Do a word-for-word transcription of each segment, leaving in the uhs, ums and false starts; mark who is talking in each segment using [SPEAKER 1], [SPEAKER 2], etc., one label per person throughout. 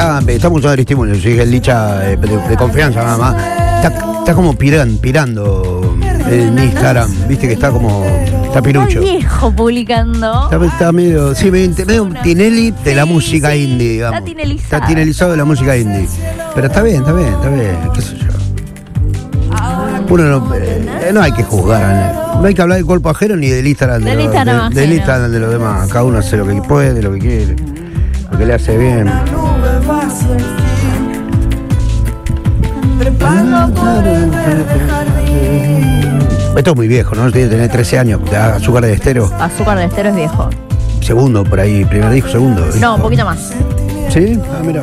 [SPEAKER 1] está, estamos usando Aristímulo, yo dije el Licha eh, de, de confianza nada más. Está, está como piran, pirando en Instagram, viste que está como. Está pirucho.
[SPEAKER 2] Está viejo publicando.
[SPEAKER 1] Está, está medio. Sí, medio, medio Tinelli de la música
[SPEAKER 2] sí,
[SPEAKER 1] indie, digamos.
[SPEAKER 2] Está tinelizado.
[SPEAKER 1] Está tinelizado de la música indie. Pero está bien, está bien, está bien, qué sé yo. Uno no, eh, no hay que juzgar, no hay que hablar del cuerpo ajeno ni del Instagram de,
[SPEAKER 2] Del
[SPEAKER 1] los,
[SPEAKER 2] Instagram
[SPEAKER 1] de, del
[SPEAKER 2] ajeno.
[SPEAKER 1] Instagram de los demás. Cada uno hace lo que puede, lo que quiere, lo que le hace bien. Esto es muy viejo, ¿no? Tiene que tener trece años. Azúcar de Estero.
[SPEAKER 2] Azúcar de Estero es viejo.
[SPEAKER 1] Segundo, por ahí. Primer disco, segundo.
[SPEAKER 2] No,
[SPEAKER 1] disco.
[SPEAKER 2] un poquito más.
[SPEAKER 1] ¿Sí? Ah, mira.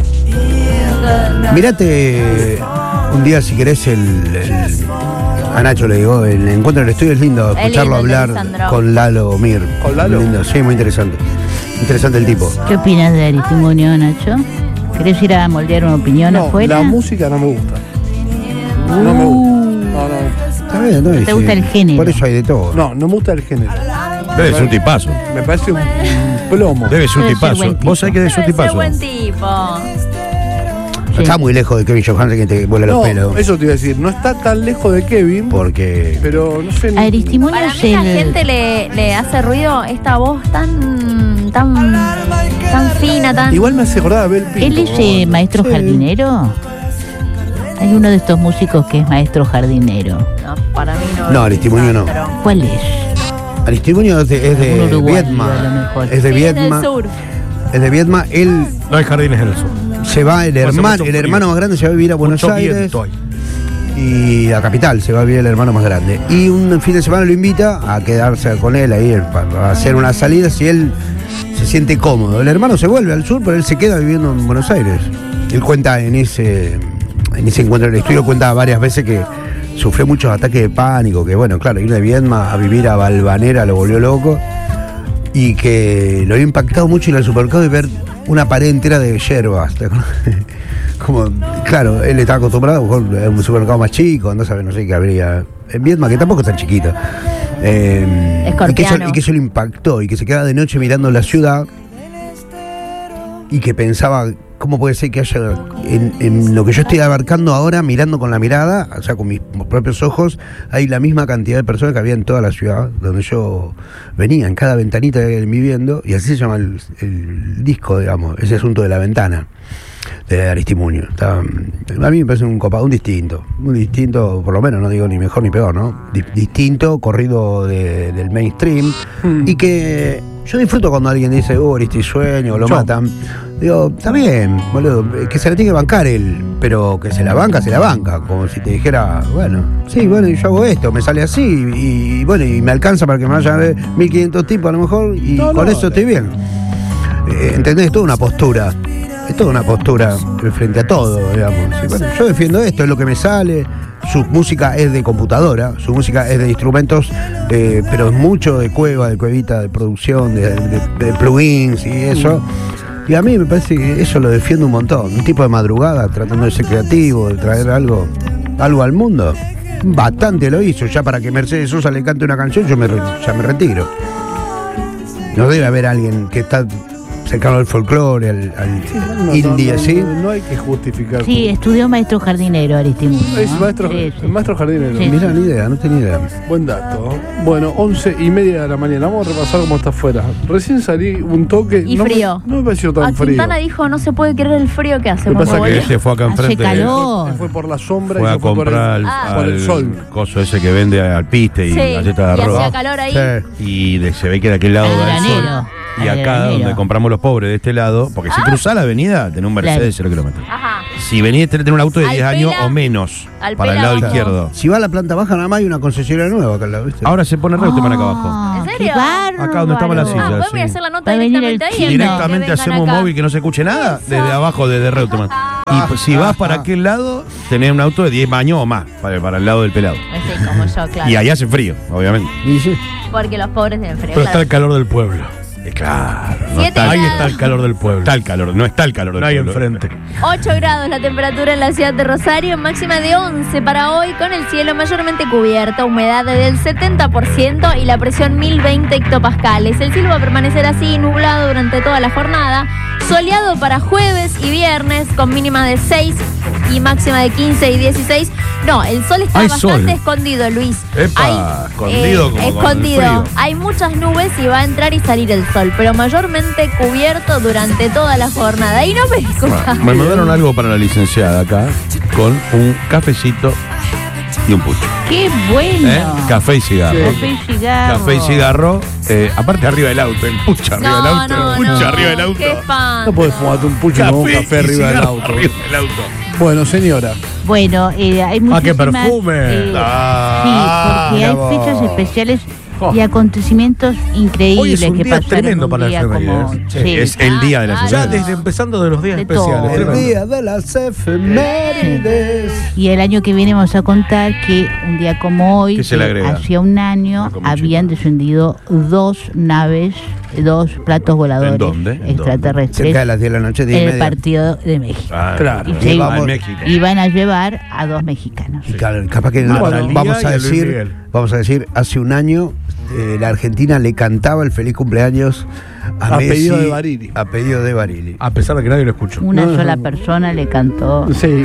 [SPEAKER 1] Mirate un día, si querés, el, el a Nacho le digo, el encuentro en el estudio es lindo,
[SPEAKER 2] Es
[SPEAKER 1] escucharlo
[SPEAKER 2] lindo,
[SPEAKER 1] hablar
[SPEAKER 2] Lisandro.
[SPEAKER 1] con Lalo Mir.
[SPEAKER 3] ¿Con Lalo?
[SPEAKER 1] Muy lindo, sí, muy interesante. Interesante el tipo.
[SPEAKER 4] ¿Qué opinas de Aristimuño, Nacho? ¿Querés ir a moldear una opinión
[SPEAKER 3] No,
[SPEAKER 4] afuera?
[SPEAKER 3] la música no me gusta. No me gusta. No, no.
[SPEAKER 1] Está bien, está bien,
[SPEAKER 4] ¿Te gusta el género?
[SPEAKER 1] Por eso hay de todo.
[SPEAKER 3] No, no me gusta el género.
[SPEAKER 5] Debe ser un tipazo.
[SPEAKER 3] Me parece un plomo.
[SPEAKER 5] Debe ser un
[SPEAKER 4] Debe ser
[SPEAKER 5] tipazo.
[SPEAKER 4] buen tipo.
[SPEAKER 5] Vos sabés que debe ser un
[SPEAKER 2] Debe ser
[SPEAKER 5] tipazo.
[SPEAKER 2] buen tipo.
[SPEAKER 1] No está muy lejos de Kevin Johansen que te vuela los
[SPEAKER 3] No,
[SPEAKER 1] pelos.
[SPEAKER 3] eso te iba a decir. No está tan lejos de Kevin,
[SPEAKER 1] Porque.
[SPEAKER 3] pero no sé.
[SPEAKER 4] Aristimuño
[SPEAKER 2] Para
[SPEAKER 4] es
[SPEAKER 2] mí la
[SPEAKER 4] el...
[SPEAKER 2] gente le, le hace ruido esta voz tan tan tan fina, tan.
[SPEAKER 3] Igual me hace acordar a Abel Pinto.
[SPEAKER 4] ¿Él es eh, maestro
[SPEAKER 3] Sí.
[SPEAKER 4] jardinero? Hay uno de estos músicos que es maestro jardinero.
[SPEAKER 2] No, para mí no.
[SPEAKER 1] No, Aristimuño no.
[SPEAKER 2] Pero-
[SPEAKER 4] ¿Cuál es?
[SPEAKER 1] Aristimuño es de, es de
[SPEAKER 4] Un uruguayo,
[SPEAKER 1] Viedma.
[SPEAKER 4] a lo mejor.
[SPEAKER 1] Es de
[SPEAKER 2] Sí, es del
[SPEAKER 1] Viedma.
[SPEAKER 2] sur.
[SPEAKER 1] Es de Viedma. Él
[SPEAKER 5] No hay jardines en el sur.
[SPEAKER 1] se va, el
[SPEAKER 5] Hace
[SPEAKER 1] hermano,
[SPEAKER 5] mucho
[SPEAKER 1] el
[SPEAKER 5] frío.
[SPEAKER 1] hermano más grande se va a vivir a Buenos
[SPEAKER 5] Mucho
[SPEAKER 1] Aires.
[SPEAKER 5] viento hay.
[SPEAKER 1] Y a Capital se va a vivir el hermano más grande. Y un fin de semana lo invita a quedarse con él ahí para hacer unas salidas y él se siente cómodo. El hermano se vuelve al sur, pero él se queda viviendo en Buenos Aires. Él cuenta en ese, en ese encuentro en el estudio, cuenta varias veces que sufrió muchos ataques de pánico, que bueno, claro, ir de Viedma a vivir a Valvanera lo volvió loco. Y que lo había impactado mucho ir al supermercado y ver una pared entera de yerbas. ¿Te acuerdas? Como, claro, él estaba acostumbrado a un supermercado más chico, no sabe, no sé qué habría. En Viedma, que tampoco es tan chiquita. Eh, y, que eso,
[SPEAKER 2] Escorpiano.
[SPEAKER 1] y que eso lo impactó, y que se quedaba de noche mirando la ciudad y que pensaba, ¿cómo puede ser que haya, en, en lo que yo estoy abarcando ahora, mirando con la mirada, o sea, con mis propios ojos, hay la misma cantidad de personas que había en toda la ciudad donde yo venía, en cada ventanita que viviendo, y así se llama el, el disco, digamos, ese asunto de la ventana, de Aristimuño. Está, a mí me parece un copado, un distinto, un distinto, por lo menos, no digo ni mejor ni peor, ¿no? Di- distinto, corrido de- del mainstream, y que yo disfruto cuando alguien dice, oh, Aristisueño, lo
[SPEAKER 3] Yo.
[SPEAKER 1] matan. Digo, está bien, boludo, que se la tiene que bancar él, pero que se la banca, se la banca, como si te dijera, bueno, sí, bueno, yo hago esto, me sale así, y, y bueno, y me alcanza para que me vayan a ver mil quinientos tipos a lo mejor, y
[SPEAKER 3] No,
[SPEAKER 1] con
[SPEAKER 3] no,
[SPEAKER 1] eso estoy bien. Eh, ¿Entendés? Es toda una postura, es toda una postura frente a todo, digamos. Y bueno, yo defiendo esto, es lo que me sale, su música es de computadora, su música es de instrumentos, eh, pero es mucho de cueva, de cuevita, de producción, de, de- de plugins y eso. Y a mí me parece que eso lo defiendo un montón. Un tipo de madrugada tratando de ser creativo, de traer algo, algo al mundo. Bastante lo hizo. Ya para que Mercedes Sosa le cante una canción, yo me, re- ya me retiro. No debe haber alguien que está cercano al folclore, al, al
[SPEAKER 3] No,
[SPEAKER 1] indie,
[SPEAKER 3] no, no,
[SPEAKER 1] así.
[SPEAKER 3] No, no hay que justificar.
[SPEAKER 4] Sí, estudió maestro jardinero Aristimuño.
[SPEAKER 3] Es
[SPEAKER 4] ¿no?
[SPEAKER 3] maestro,
[SPEAKER 4] Sí, sí.
[SPEAKER 3] maestro jardinero.
[SPEAKER 4] Sí.
[SPEAKER 1] Mirá, ni idea, no tenía idea.
[SPEAKER 3] Buen dato. Bueno, once y media de la mañana. Vamos a repasar cómo está afuera. Recién salí un toque.
[SPEAKER 2] Y
[SPEAKER 3] no me-
[SPEAKER 2] frío.
[SPEAKER 3] no me pareció tan
[SPEAKER 2] A
[SPEAKER 3] frío.
[SPEAKER 2] Quintana dijo, no se puede creer el frío que hace.
[SPEAKER 3] Lo que
[SPEAKER 2] cuando
[SPEAKER 3] pasa que
[SPEAKER 2] volvió.
[SPEAKER 5] Ese fue acá
[SPEAKER 4] Hace
[SPEAKER 5] enfrente.
[SPEAKER 4] calor.
[SPEAKER 3] Se fue por la sombra
[SPEAKER 5] Fue
[SPEAKER 3] y
[SPEAKER 5] a
[SPEAKER 3] se fue por el,
[SPEAKER 5] comprar al,
[SPEAKER 2] Ah.
[SPEAKER 3] por el
[SPEAKER 5] al
[SPEAKER 3] sol.
[SPEAKER 5] coso ese que vende al piste y
[SPEAKER 2] Sí, y
[SPEAKER 5] galletas de
[SPEAKER 2] hacía
[SPEAKER 5] arroz.
[SPEAKER 2] calor ahí.
[SPEAKER 1] Sí.
[SPEAKER 5] Y de- se ve que de aquel lado
[SPEAKER 4] Al
[SPEAKER 5] da el sol.
[SPEAKER 4] granero.
[SPEAKER 5] Y
[SPEAKER 4] Al
[SPEAKER 5] acá
[SPEAKER 4] granero.
[SPEAKER 5] donde compramos los pobres de este lado, porque si cruzás la avenida, tenés un Mercedes de cero kilómetros.
[SPEAKER 2] Ajá.
[SPEAKER 5] Si venís, tenés un auto de
[SPEAKER 2] Al
[SPEAKER 5] diez años
[SPEAKER 2] pela-
[SPEAKER 5] o menos
[SPEAKER 2] al
[SPEAKER 5] para el
[SPEAKER 2] pela
[SPEAKER 5] lado
[SPEAKER 2] abajo.
[SPEAKER 5] izquierdo.
[SPEAKER 1] Si va a la planta baja, nada más hay una concesionaria nueva acá al lado, ¿viste?
[SPEAKER 5] Ahora se pone Reutemann acá abajo.
[SPEAKER 4] Ah,
[SPEAKER 2] ¿En
[SPEAKER 4] qué
[SPEAKER 2] serio?
[SPEAKER 4] bárbaro.
[SPEAKER 5] Acá donde estamos las sillas.
[SPEAKER 2] Ah, podemos
[SPEAKER 5] sí.
[SPEAKER 2] hacer la nota
[SPEAKER 4] Va a venir el
[SPEAKER 2] directamente ahí.
[SPEAKER 4] chino.
[SPEAKER 2] en vez de que
[SPEAKER 5] Directamente
[SPEAKER 2] vengan
[SPEAKER 5] hacemos un
[SPEAKER 2] acá.
[SPEAKER 5] móvil que no se escuche nada
[SPEAKER 2] Eso.
[SPEAKER 5] desde abajo, desde Reutemann. Y pues, si vas para aquel lado, tenés un auto de diez años o más, para, para el lado del pelado.
[SPEAKER 2] Sí, como yo, claro.
[SPEAKER 5] Y ahí hace frío, obviamente.
[SPEAKER 1] Y sí.
[SPEAKER 2] Porque los pobres tienen frío.
[SPEAKER 5] Pero está
[SPEAKER 2] claro.
[SPEAKER 5] el calor del pueblo. Eh, claro. No
[SPEAKER 2] Siete
[SPEAKER 5] está,
[SPEAKER 3] Ahí
[SPEAKER 2] grados.
[SPEAKER 3] está el calor del pueblo.
[SPEAKER 5] está el calor, no está el calor del
[SPEAKER 3] No hay
[SPEAKER 5] pueblo.
[SPEAKER 3] enfrente.
[SPEAKER 2] ocho grados la temperatura en la ciudad de Rosario, máxima de once para hoy, con el cielo mayormente cubierto, humedad del setenta por ciento y la presión mil veinte hectopascales. El cielo va a permanecer así, nublado durante toda la jornada, soleado para jueves y viernes, con mínima de seis y máxima de quince y dieciséis. No, el sol está
[SPEAKER 5] Hay
[SPEAKER 2] bastante
[SPEAKER 5] sol.
[SPEAKER 2] escondido, Luis.
[SPEAKER 5] Epa, escondido como con el
[SPEAKER 2] escondido.
[SPEAKER 5] frío.
[SPEAKER 2] Hay muchas nubes y va a entrar y salir el sol, pero mayormente cubierto durante toda la jornada. Y no me escuchas.
[SPEAKER 5] Me mandaron algo para la licenciada acá con un cafecito y un pucho.
[SPEAKER 4] ¡Qué bueno!
[SPEAKER 5] ¿Eh? Café y cigarro.
[SPEAKER 4] Café y cigarro.
[SPEAKER 5] Café y cigarro. eh, aparte arriba del auto, el pucho arriba del
[SPEAKER 2] No,
[SPEAKER 5] auto.
[SPEAKER 2] no,
[SPEAKER 5] el pucho
[SPEAKER 2] no.
[SPEAKER 5] arriba del auto.
[SPEAKER 2] Qué espanto.
[SPEAKER 3] No podés fumarte un pucho con un café
[SPEAKER 5] y
[SPEAKER 3] arriba del
[SPEAKER 5] cigarro
[SPEAKER 3] auto.
[SPEAKER 5] arriba del auto.
[SPEAKER 3] Bueno, señora.
[SPEAKER 4] Bueno, eh, hay muchísimas...
[SPEAKER 3] qué perfume!
[SPEAKER 4] eh,
[SPEAKER 5] Ah,
[SPEAKER 4] sí, porque hay
[SPEAKER 1] bravo.
[SPEAKER 4] fechas especiales
[SPEAKER 3] Oh.
[SPEAKER 4] y acontefimientos increíbles
[SPEAKER 3] Hoy es un
[SPEAKER 4] que
[SPEAKER 3] día
[SPEAKER 4] pasaron
[SPEAKER 3] tremendo
[SPEAKER 4] un
[SPEAKER 3] para
[SPEAKER 4] día
[SPEAKER 3] las
[SPEAKER 4] como...
[SPEAKER 3] efemérides.
[SPEAKER 4] sí.
[SPEAKER 5] Es el día de la
[SPEAKER 2] Ah,
[SPEAKER 5] sociedad.
[SPEAKER 2] claro.
[SPEAKER 3] desde empezando de los días
[SPEAKER 4] De
[SPEAKER 3] especiales.
[SPEAKER 4] todo.
[SPEAKER 1] El
[SPEAKER 3] tremendo.
[SPEAKER 1] día de las efemérides.
[SPEAKER 4] Y el año que viene vamos a contar que un día como hoy,
[SPEAKER 5] ¿Qué se le agrega?
[SPEAKER 4] hacía un año,
[SPEAKER 5] Ah, como
[SPEAKER 4] habían
[SPEAKER 5] chico.
[SPEAKER 4] descendido dos naves, dos platos voladores
[SPEAKER 5] ¿En dónde? ¿En
[SPEAKER 4] extraterrestres
[SPEAKER 1] Cerca de las diez de la noche, diez y
[SPEAKER 4] en el
[SPEAKER 1] media.
[SPEAKER 4] partido de México.
[SPEAKER 5] Ah,
[SPEAKER 3] Claro.
[SPEAKER 4] Y
[SPEAKER 5] y
[SPEAKER 4] se-
[SPEAKER 5] vamos, México.
[SPEAKER 4] Iban a llevar a dos mexicanos.
[SPEAKER 1] Y claro, capaz que
[SPEAKER 3] Ah,
[SPEAKER 1] no-
[SPEAKER 3] bueno,
[SPEAKER 1] vamos
[SPEAKER 3] Lía
[SPEAKER 1] a
[SPEAKER 3] y a Luis
[SPEAKER 1] decir,
[SPEAKER 3] Miguel.
[SPEAKER 1] vamos a decir, hace un año eh, la Argentina le cantaba el feliz cumpleaños a,
[SPEAKER 3] A
[SPEAKER 1] Messi,
[SPEAKER 3] pedido de Barili.
[SPEAKER 1] A pedido de Barili.
[SPEAKER 3] A pesar de que nadie lo escuchó.
[SPEAKER 4] Una
[SPEAKER 3] No,
[SPEAKER 4] sola
[SPEAKER 3] no.
[SPEAKER 4] persona le cantó.
[SPEAKER 3] Sí,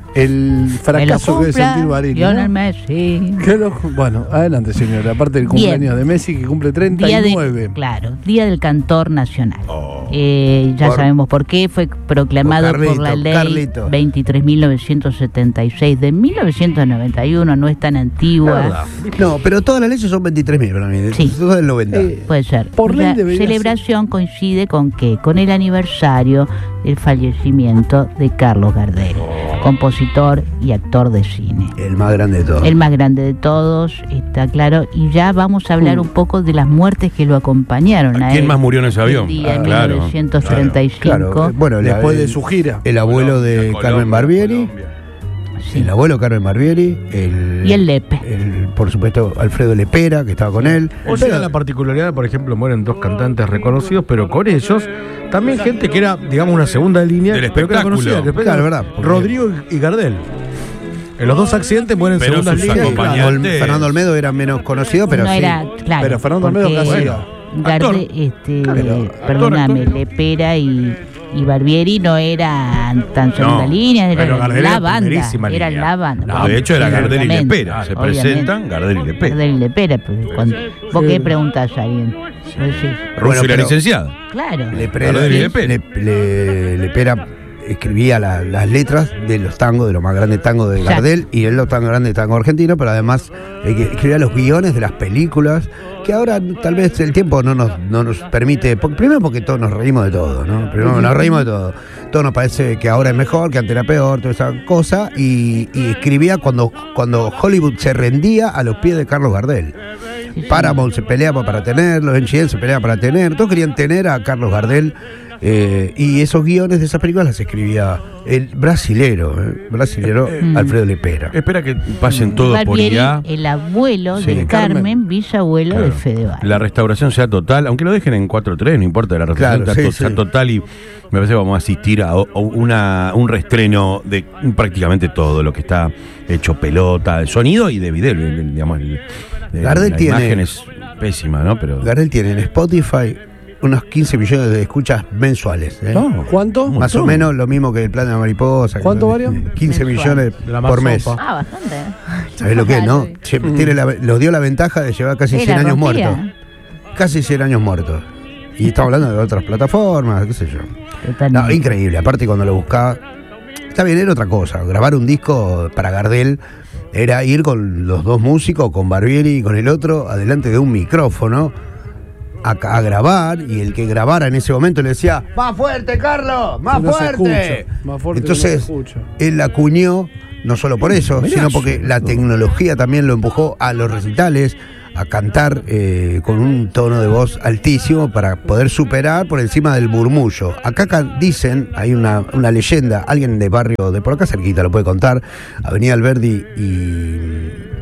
[SPEAKER 3] el
[SPEAKER 4] "Me lo
[SPEAKER 3] fracaso que debe
[SPEAKER 4] cumpla
[SPEAKER 3] sentir Barili.
[SPEAKER 4] Lionel
[SPEAKER 3] ¿no?
[SPEAKER 4] Messi.
[SPEAKER 3] Qué loco. Bueno, adelante, señora. Aparte del
[SPEAKER 4] Bien.
[SPEAKER 3] cumpleaños de Messi, que cumple treinta y
[SPEAKER 4] Día
[SPEAKER 3] nueve.
[SPEAKER 4] de, claro, Día del Cantor Nacional.
[SPEAKER 5] Oh.
[SPEAKER 4] Eh, ya
[SPEAKER 1] Por-
[SPEAKER 4] sabemos por qué. Fue proclamado
[SPEAKER 1] por Carlito,
[SPEAKER 4] por la ley
[SPEAKER 1] Carlito.
[SPEAKER 4] veintitrés mil novecientos setenta y seis de mil novecientos noventa y uno. No es tan antigua.
[SPEAKER 3] Verdad.
[SPEAKER 1] No, pero todas las leyes son veintitrés mil para mí.
[SPEAKER 4] Sí.
[SPEAKER 1] Todo del noventa.
[SPEAKER 3] Eh,
[SPEAKER 4] Puede ser.
[SPEAKER 3] Por ley
[SPEAKER 4] La
[SPEAKER 3] debería
[SPEAKER 4] celebración coincide con que con el aniversario del fallecimiento de Carlos Gardel, compositor y actor de cine.
[SPEAKER 1] El más grande de todos.
[SPEAKER 4] El más grande de todos, está claro. Y ya vamos a hablar un poco de las muertes que lo acompañaron a
[SPEAKER 5] ¿Quién
[SPEAKER 4] él.
[SPEAKER 5] más murió en ese avión?
[SPEAKER 4] El día
[SPEAKER 5] Ah,
[SPEAKER 4] en
[SPEAKER 5] claro,
[SPEAKER 4] mil novecientos treinta y cinco.
[SPEAKER 1] Claro, eh, bueno, la-
[SPEAKER 3] Después de
[SPEAKER 1] el-
[SPEAKER 3] su gira.
[SPEAKER 1] El abuelo de
[SPEAKER 5] Colombia,
[SPEAKER 1] Carmen
[SPEAKER 5] Colombia,
[SPEAKER 1] Barbieri.
[SPEAKER 5] Colombia.
[SPEAKER 4] Sí.
[SPEAKER 1] El abuelo Carmen Barbieri. El,
[SPEAKER 4] Y el Lepe.
[SPEAKER 1] el, por supuesto, Alfredo Lepera, que estaba con él.
[SPEAKER 3] O sea, la particularidad, por ejemplo, mueren dos cantantes reconocidos, pero con ellos también gente que era, digamos, una segunda línea
[SPEAKER 5] Del
[SPEAKER 3] pero que era
[SPEAKER 5] espectáculo.
[SPEAKER 3] conocida, que
[SPEAKER 1] Claro, verdad, porque-
[SPEAKER 3] Rodrigo y Gardel. En los dos accidentes mueren
[SPEAKER 5] Pero
[SPEAKER 3] segundas
[SPEAKER 5] sus
[SPEAKER 3] líneas.
[SPEAKER 5] acompañantes.
[SPEAKER 3] claro.
[SPEAKER 1] Ol- Fernando Olmedo era menos conocido, pero
[SPEAKER 4] no
[SPEAKER 1] sí.
[SPEAKER 4] era, claro.
[SPEAKER 3] Pero Fernando Olmedo
[SPEAKER 4] porque
[SPEAKER 3] casi
[SPEAKER 5] era.
[SPEAKER 4] Gardel,
[SPEAKER 5] Actor.
[SPEAKER 4] este,
[SPEAKER 3] Claro,
[SPEAKER 4] perdóname,
[SPEAKER 3] actor,
[SPEAKER 4] Lepera y, y Barbieri no eran tan segunda
[SPEAKER 5] No,
[SPEAKER 4] línea,
[SPEAKER 3] pero
[SPEAKER 4] eran
[SPEAKER 3] Gardel
[SPEAKER 4] la
[SPEAKER 3] era
[SPEAKER 4] banda.
[SPEAKER 3] primerísima
[SPEAKER 4] Era
[SPEAKER 3] línea.
[SPEAKER 4] la banda.
[SPEAKER 5] No, de hecho era
[SPEAKER 4] Sí,
[SPEAKER 5] Gardel y
[SPEAKER 4] obviamente,
[SPEAKER 5] Lepera. Se
[SPEAKER 4] obviamente.
[SPEAKER 5] presentan Gardel y Lepera.
[SPEAKER 4] Gardel y Lepera. Pues, cuando- ¿Vos qué preguntás a alguien? Vos decís,
[SPEAKER 5] Russo
[SPEAKER 1] Bueno,
[SPEAKER 5] y la
[SPEAKER 1] pero-
[SPEAKER 5] licenciada.
[SPEAKER 4] claro.
[SPEAKER 1] Lepera,
[SPEAKER 5] Gardel y
[SPEAKER 1] Le-
[SPEAKER 5] Lepera.
[SPEAKER 1] Le- Le- Lepera escribía la- las letras de los tangos, de los más grandes tangos de
[SPEAKER 4] Exacto.
[SPEAKER 1] Gardel, y él los tan grandes tangos argentinos, pero además eh, que escribía los guiones de las películas, que ahora tal vez el tiempo no nos, no nos permite, por- primero porque todos nos reímos de todo, ¿no? Primero nos reímos de todo. Todo nos parece que ahora es mejor, que antes era peor, toda esa cosa, y, y escribía cuando, cuando Hollywood se rendía a los pies de Carlos Gardel.
[SPEAKER 4] Sí, sí.
[SPEAKER 1] Paramount se peleaba para tenerlo, M G M se peleaba para tener, todos querían tener a Carlos Gardel, eh, y esos guiones de esas películas las escribía el brasilero, eh, brasilero
[SPEAKER 4] Mm.
[SPEAKER 1] Alfredo Lepera.
[SPEAKER 5] Espera que pasen todo por
[SPEAKER 4] Barbieri,
[SPEAKER 5] I A.
[SPEAKER 4] el abuelo
[SPEAKER 5] Sí.
[SPEAKER 4] de
[SPEAKER 3] Carmen.
[SPEAKER 4] Carmen, bisabuelo
[SPEAKER 5] Claro.
[SPEAKER 4] de Fedeval.
[SPEAKER 5] La restauración sea total, aunque lo dejen en cuatro tres, no importa, la restauración
[SPEAKER 1] Claro,
[SPEAKER 5] sea,
[SPEAKER 1] sí,
[SPEAKER 5] to- sea
[SPEAKER 1] sí.
[SPEAKER 5] total y me parece que vamos a asistir a, o- a una, un reestreno de prácticamente todo lo que está hecho pelota, de sonido y de video, el- el- digamos, el- el-
[SPEAKER 1] Gardel
[SPEAKER 5] la
[SPEAKER 1] tiene-
[SPEAKER 5] imagen es pésima, ¿no? Pero
[SPEAKER 1] Gardel tiene en Spotify unos quince millones de escuchas mensuales. ¿eh?
[SPEAKER 5] No.
[SPEAKER 3] ¿Cuánto?
[SPEAKER 5] Un
[SPEAKER 1] Más o
[SPEAKER 5] montón.
[SPEAKER 1] menos lo mismo que el plan de la mariposa. que
[SPEAKER 3] ¿Cuánto
[SPEAKER 1] son,
[SPEAKER 3] varió?
[SPEAKER 1] eh, quince
[SPEAKER 4] Mensual.
[SPEAKER 1] millones
[SPEAKER 3] De la
[SPEAKER 1] por mes.
[SPEAKER 3] marsopa.
[SPEAKER 2] Ah, bastante.
[SPEAKER 1] ¿Sabés lo que es, no? Che, tiene la- los dio la ventaja de llevar casi
[SPEAKER 4] Sí,
[SPEAKER 1] cien
[SPEAKER 4] la
[SPEAKER 1] años
[SPEAKER 4] rompía.
[SPEAKER 1] muertos. Casi cien años muertos. Y estamos hablando de otras plataformas, qué sé yo.
[SPEAKER 4] Totalmente.
[SPEAKER 1] No, increíble. Aparte, cuando lo buscaba. Está bien, era otra cosa. Grabar un disco para Gardel era ir con los dos músicos, con Barbieri y con el otro, adelante de un micrófono a, a grabar. Y el que grabara en ese momento le decía: ¡Más fuerte, Carlos! ¡Más
[SPEAKER 3] No se
[SPEAKER 1] fuerte!
[SPEAKER 3] escucha, más fuerte
[SPEAKER 1] Entonces,
[SPEAKER 3] no se escucha.
[SPEAKER 1] él acuñó, no solo por eso,
[SPEAKER 5] Mirá,
[SPEAKER 1] sino porque la tecnología también lo empujó a los recitales, a cantar eh, con un tono de voz altísimo para poder superar por encima del murmullo. Acá can- dicen, hay una, una leyenda, alguien de barrio de por acá cerquita lo puede contar, Avenida Alberdi y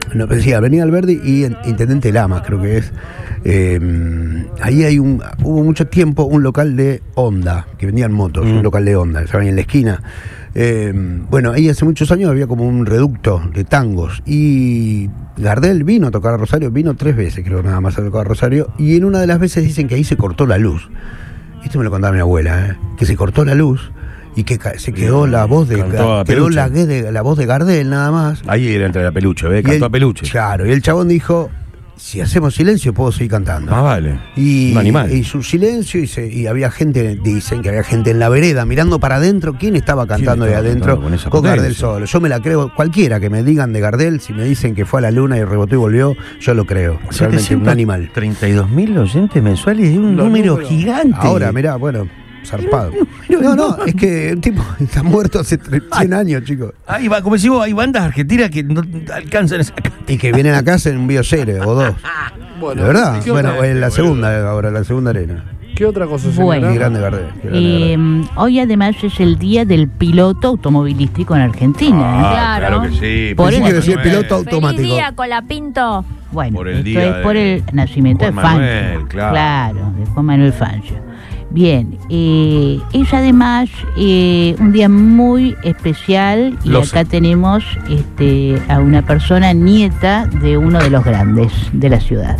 [SPEAKER 1] No, decía Avenida Alberdi y en- Intendente Lamas, creo que es. Eh, ahí hay un, hubo mucho tiempo un local de Honda, que vendían motos,
[SPEAKER 5] Mm.
[SPEAKER 1] un local de Honda, estaban en la esquina. Eh, bueno, ahí hace muchos años había como un reducto de tangos y Gardel vino a tocar a Rosario, vino tres veces creo nada más a tocar a Rosario, y en una de las veces dicen que ahí se cortó la luz. Esto me lo contaba mi abuela, ¿eh? Que se cortó la luz y que ca- se quedó la voz de
[SPEAKER 5] Cantó a
[SPEAKER 1] quedó
[SPEAKER 5] Peluche.
[SPEAKER 1] la, de- la voz de Gardel nada más.
[SPEAKER 5] Ahí era entre la peluche, ¿ves?
[SPEAKER 1] Y
[SPEAKER 5] Cantó
[SPEAKER 1] el-
[SPEAKER 5] a peluche.
[SPEAKER 1] Claro, y el chabón dijo, si hacemos silencio puedo seguir cantando.
[SPEAKER 5] Más vale.
[SPEAKER 1] Y,
[SPEAKER 5] Un animal.
[SPEAKER 1] y su silencio, y, se- y había gente, dicen que había gente en la vereda mirando para adentro. ¿Quién estaba cantando ahí
[SPEAKER 5] estaba
[SPEAKER 1] adentro?
[SPEAKER 5] cantando con esa
[SPEAKER 1] Con Gardel
[SPEAKER 5] potencia?
[SPEAKER 1] solo. Yo me la creo, cualquiera que me digan de Gardel, si me dicen que fue a la luna y rebotó y volvió, yo lo creo. Realmente un animal.
[SPEAKER 5] treinta y dos mil oyentes mensuales es un
[SPEAKER 6] Los
[SPEAKER 5] número
[SPEAKER 6] números.
[SPEAKER 5] gigante.
[SPEAKER 1] Ahora, mirá, bueno, zarpado. No, no, es que un tipo está muerto hace tre- cien años, chicos.
[SPEAKER 5] Ahí va, como decimos, hay bandas argentinas que no alcanzan esa cantidad.
[SPEAKER 1] Y que vienen acá en un bioserie o dos.
[SPEAKER 6] Bueno,
[SPEAKER 1] De verdad.
[SPEAKER 6] ¿y qué
[SPEAKER 1] Bueno,
[SPEAKER 6] otra-
[SPEAKER 1] en la segunda ahora, la segunda arena.
[SPEAKER 6] ¿Qué otra cosa,
[SPEAKER 4] Bueno.
[SPEAKER 1] Qué
[SPEAKER 6] señora?
[SPEAKER 1] grande Gardel. qué grande
[SPEAKER 4] Eh,
[SPEAKER 1] Gardel.
[SPEAKER 4] hoy además es el día del piloto automovilístico en Argentina. ¿eh?
[SPEAKER 5] Ah,
[SPEAKER 2] Claro.
[SPEAKER 5] claro que sí.
[SPEAKER 4] Por
[SPEAKER 1] Pensé
[SPEAKER 4] el-
[SPEAKER 1] que decía
[SPEAKER 5] Manuel.
[SPEAKER 1] piloto automático.
[SPEAKER 2] Feliz día, Colapinto.
[SPEAKER 4] Bueno,
[SPEAKER 5] Por el
[SPEAKER 4] esto
[SPEAKER 5] día
[SPEAKER 4] es por
[SPEAKER 5] de
[SPEAKER 4] el nacimiento
[SPEAKER 5] Juan
[SPEAKER 4] de Fangio.
[SPEAKER 5] Manuel, claro.
[SPEAKER 4] de Juan Manuel Fangio. Bien, eh, es además eh, un día muy especial y
[SPEAKER 3] Lo
[SPEAKER 4] acá
[SPEAKER 3] sé.
[SPEAKER 4] tenemos este, a una persona nieta de uno de los grandes de la ciudad.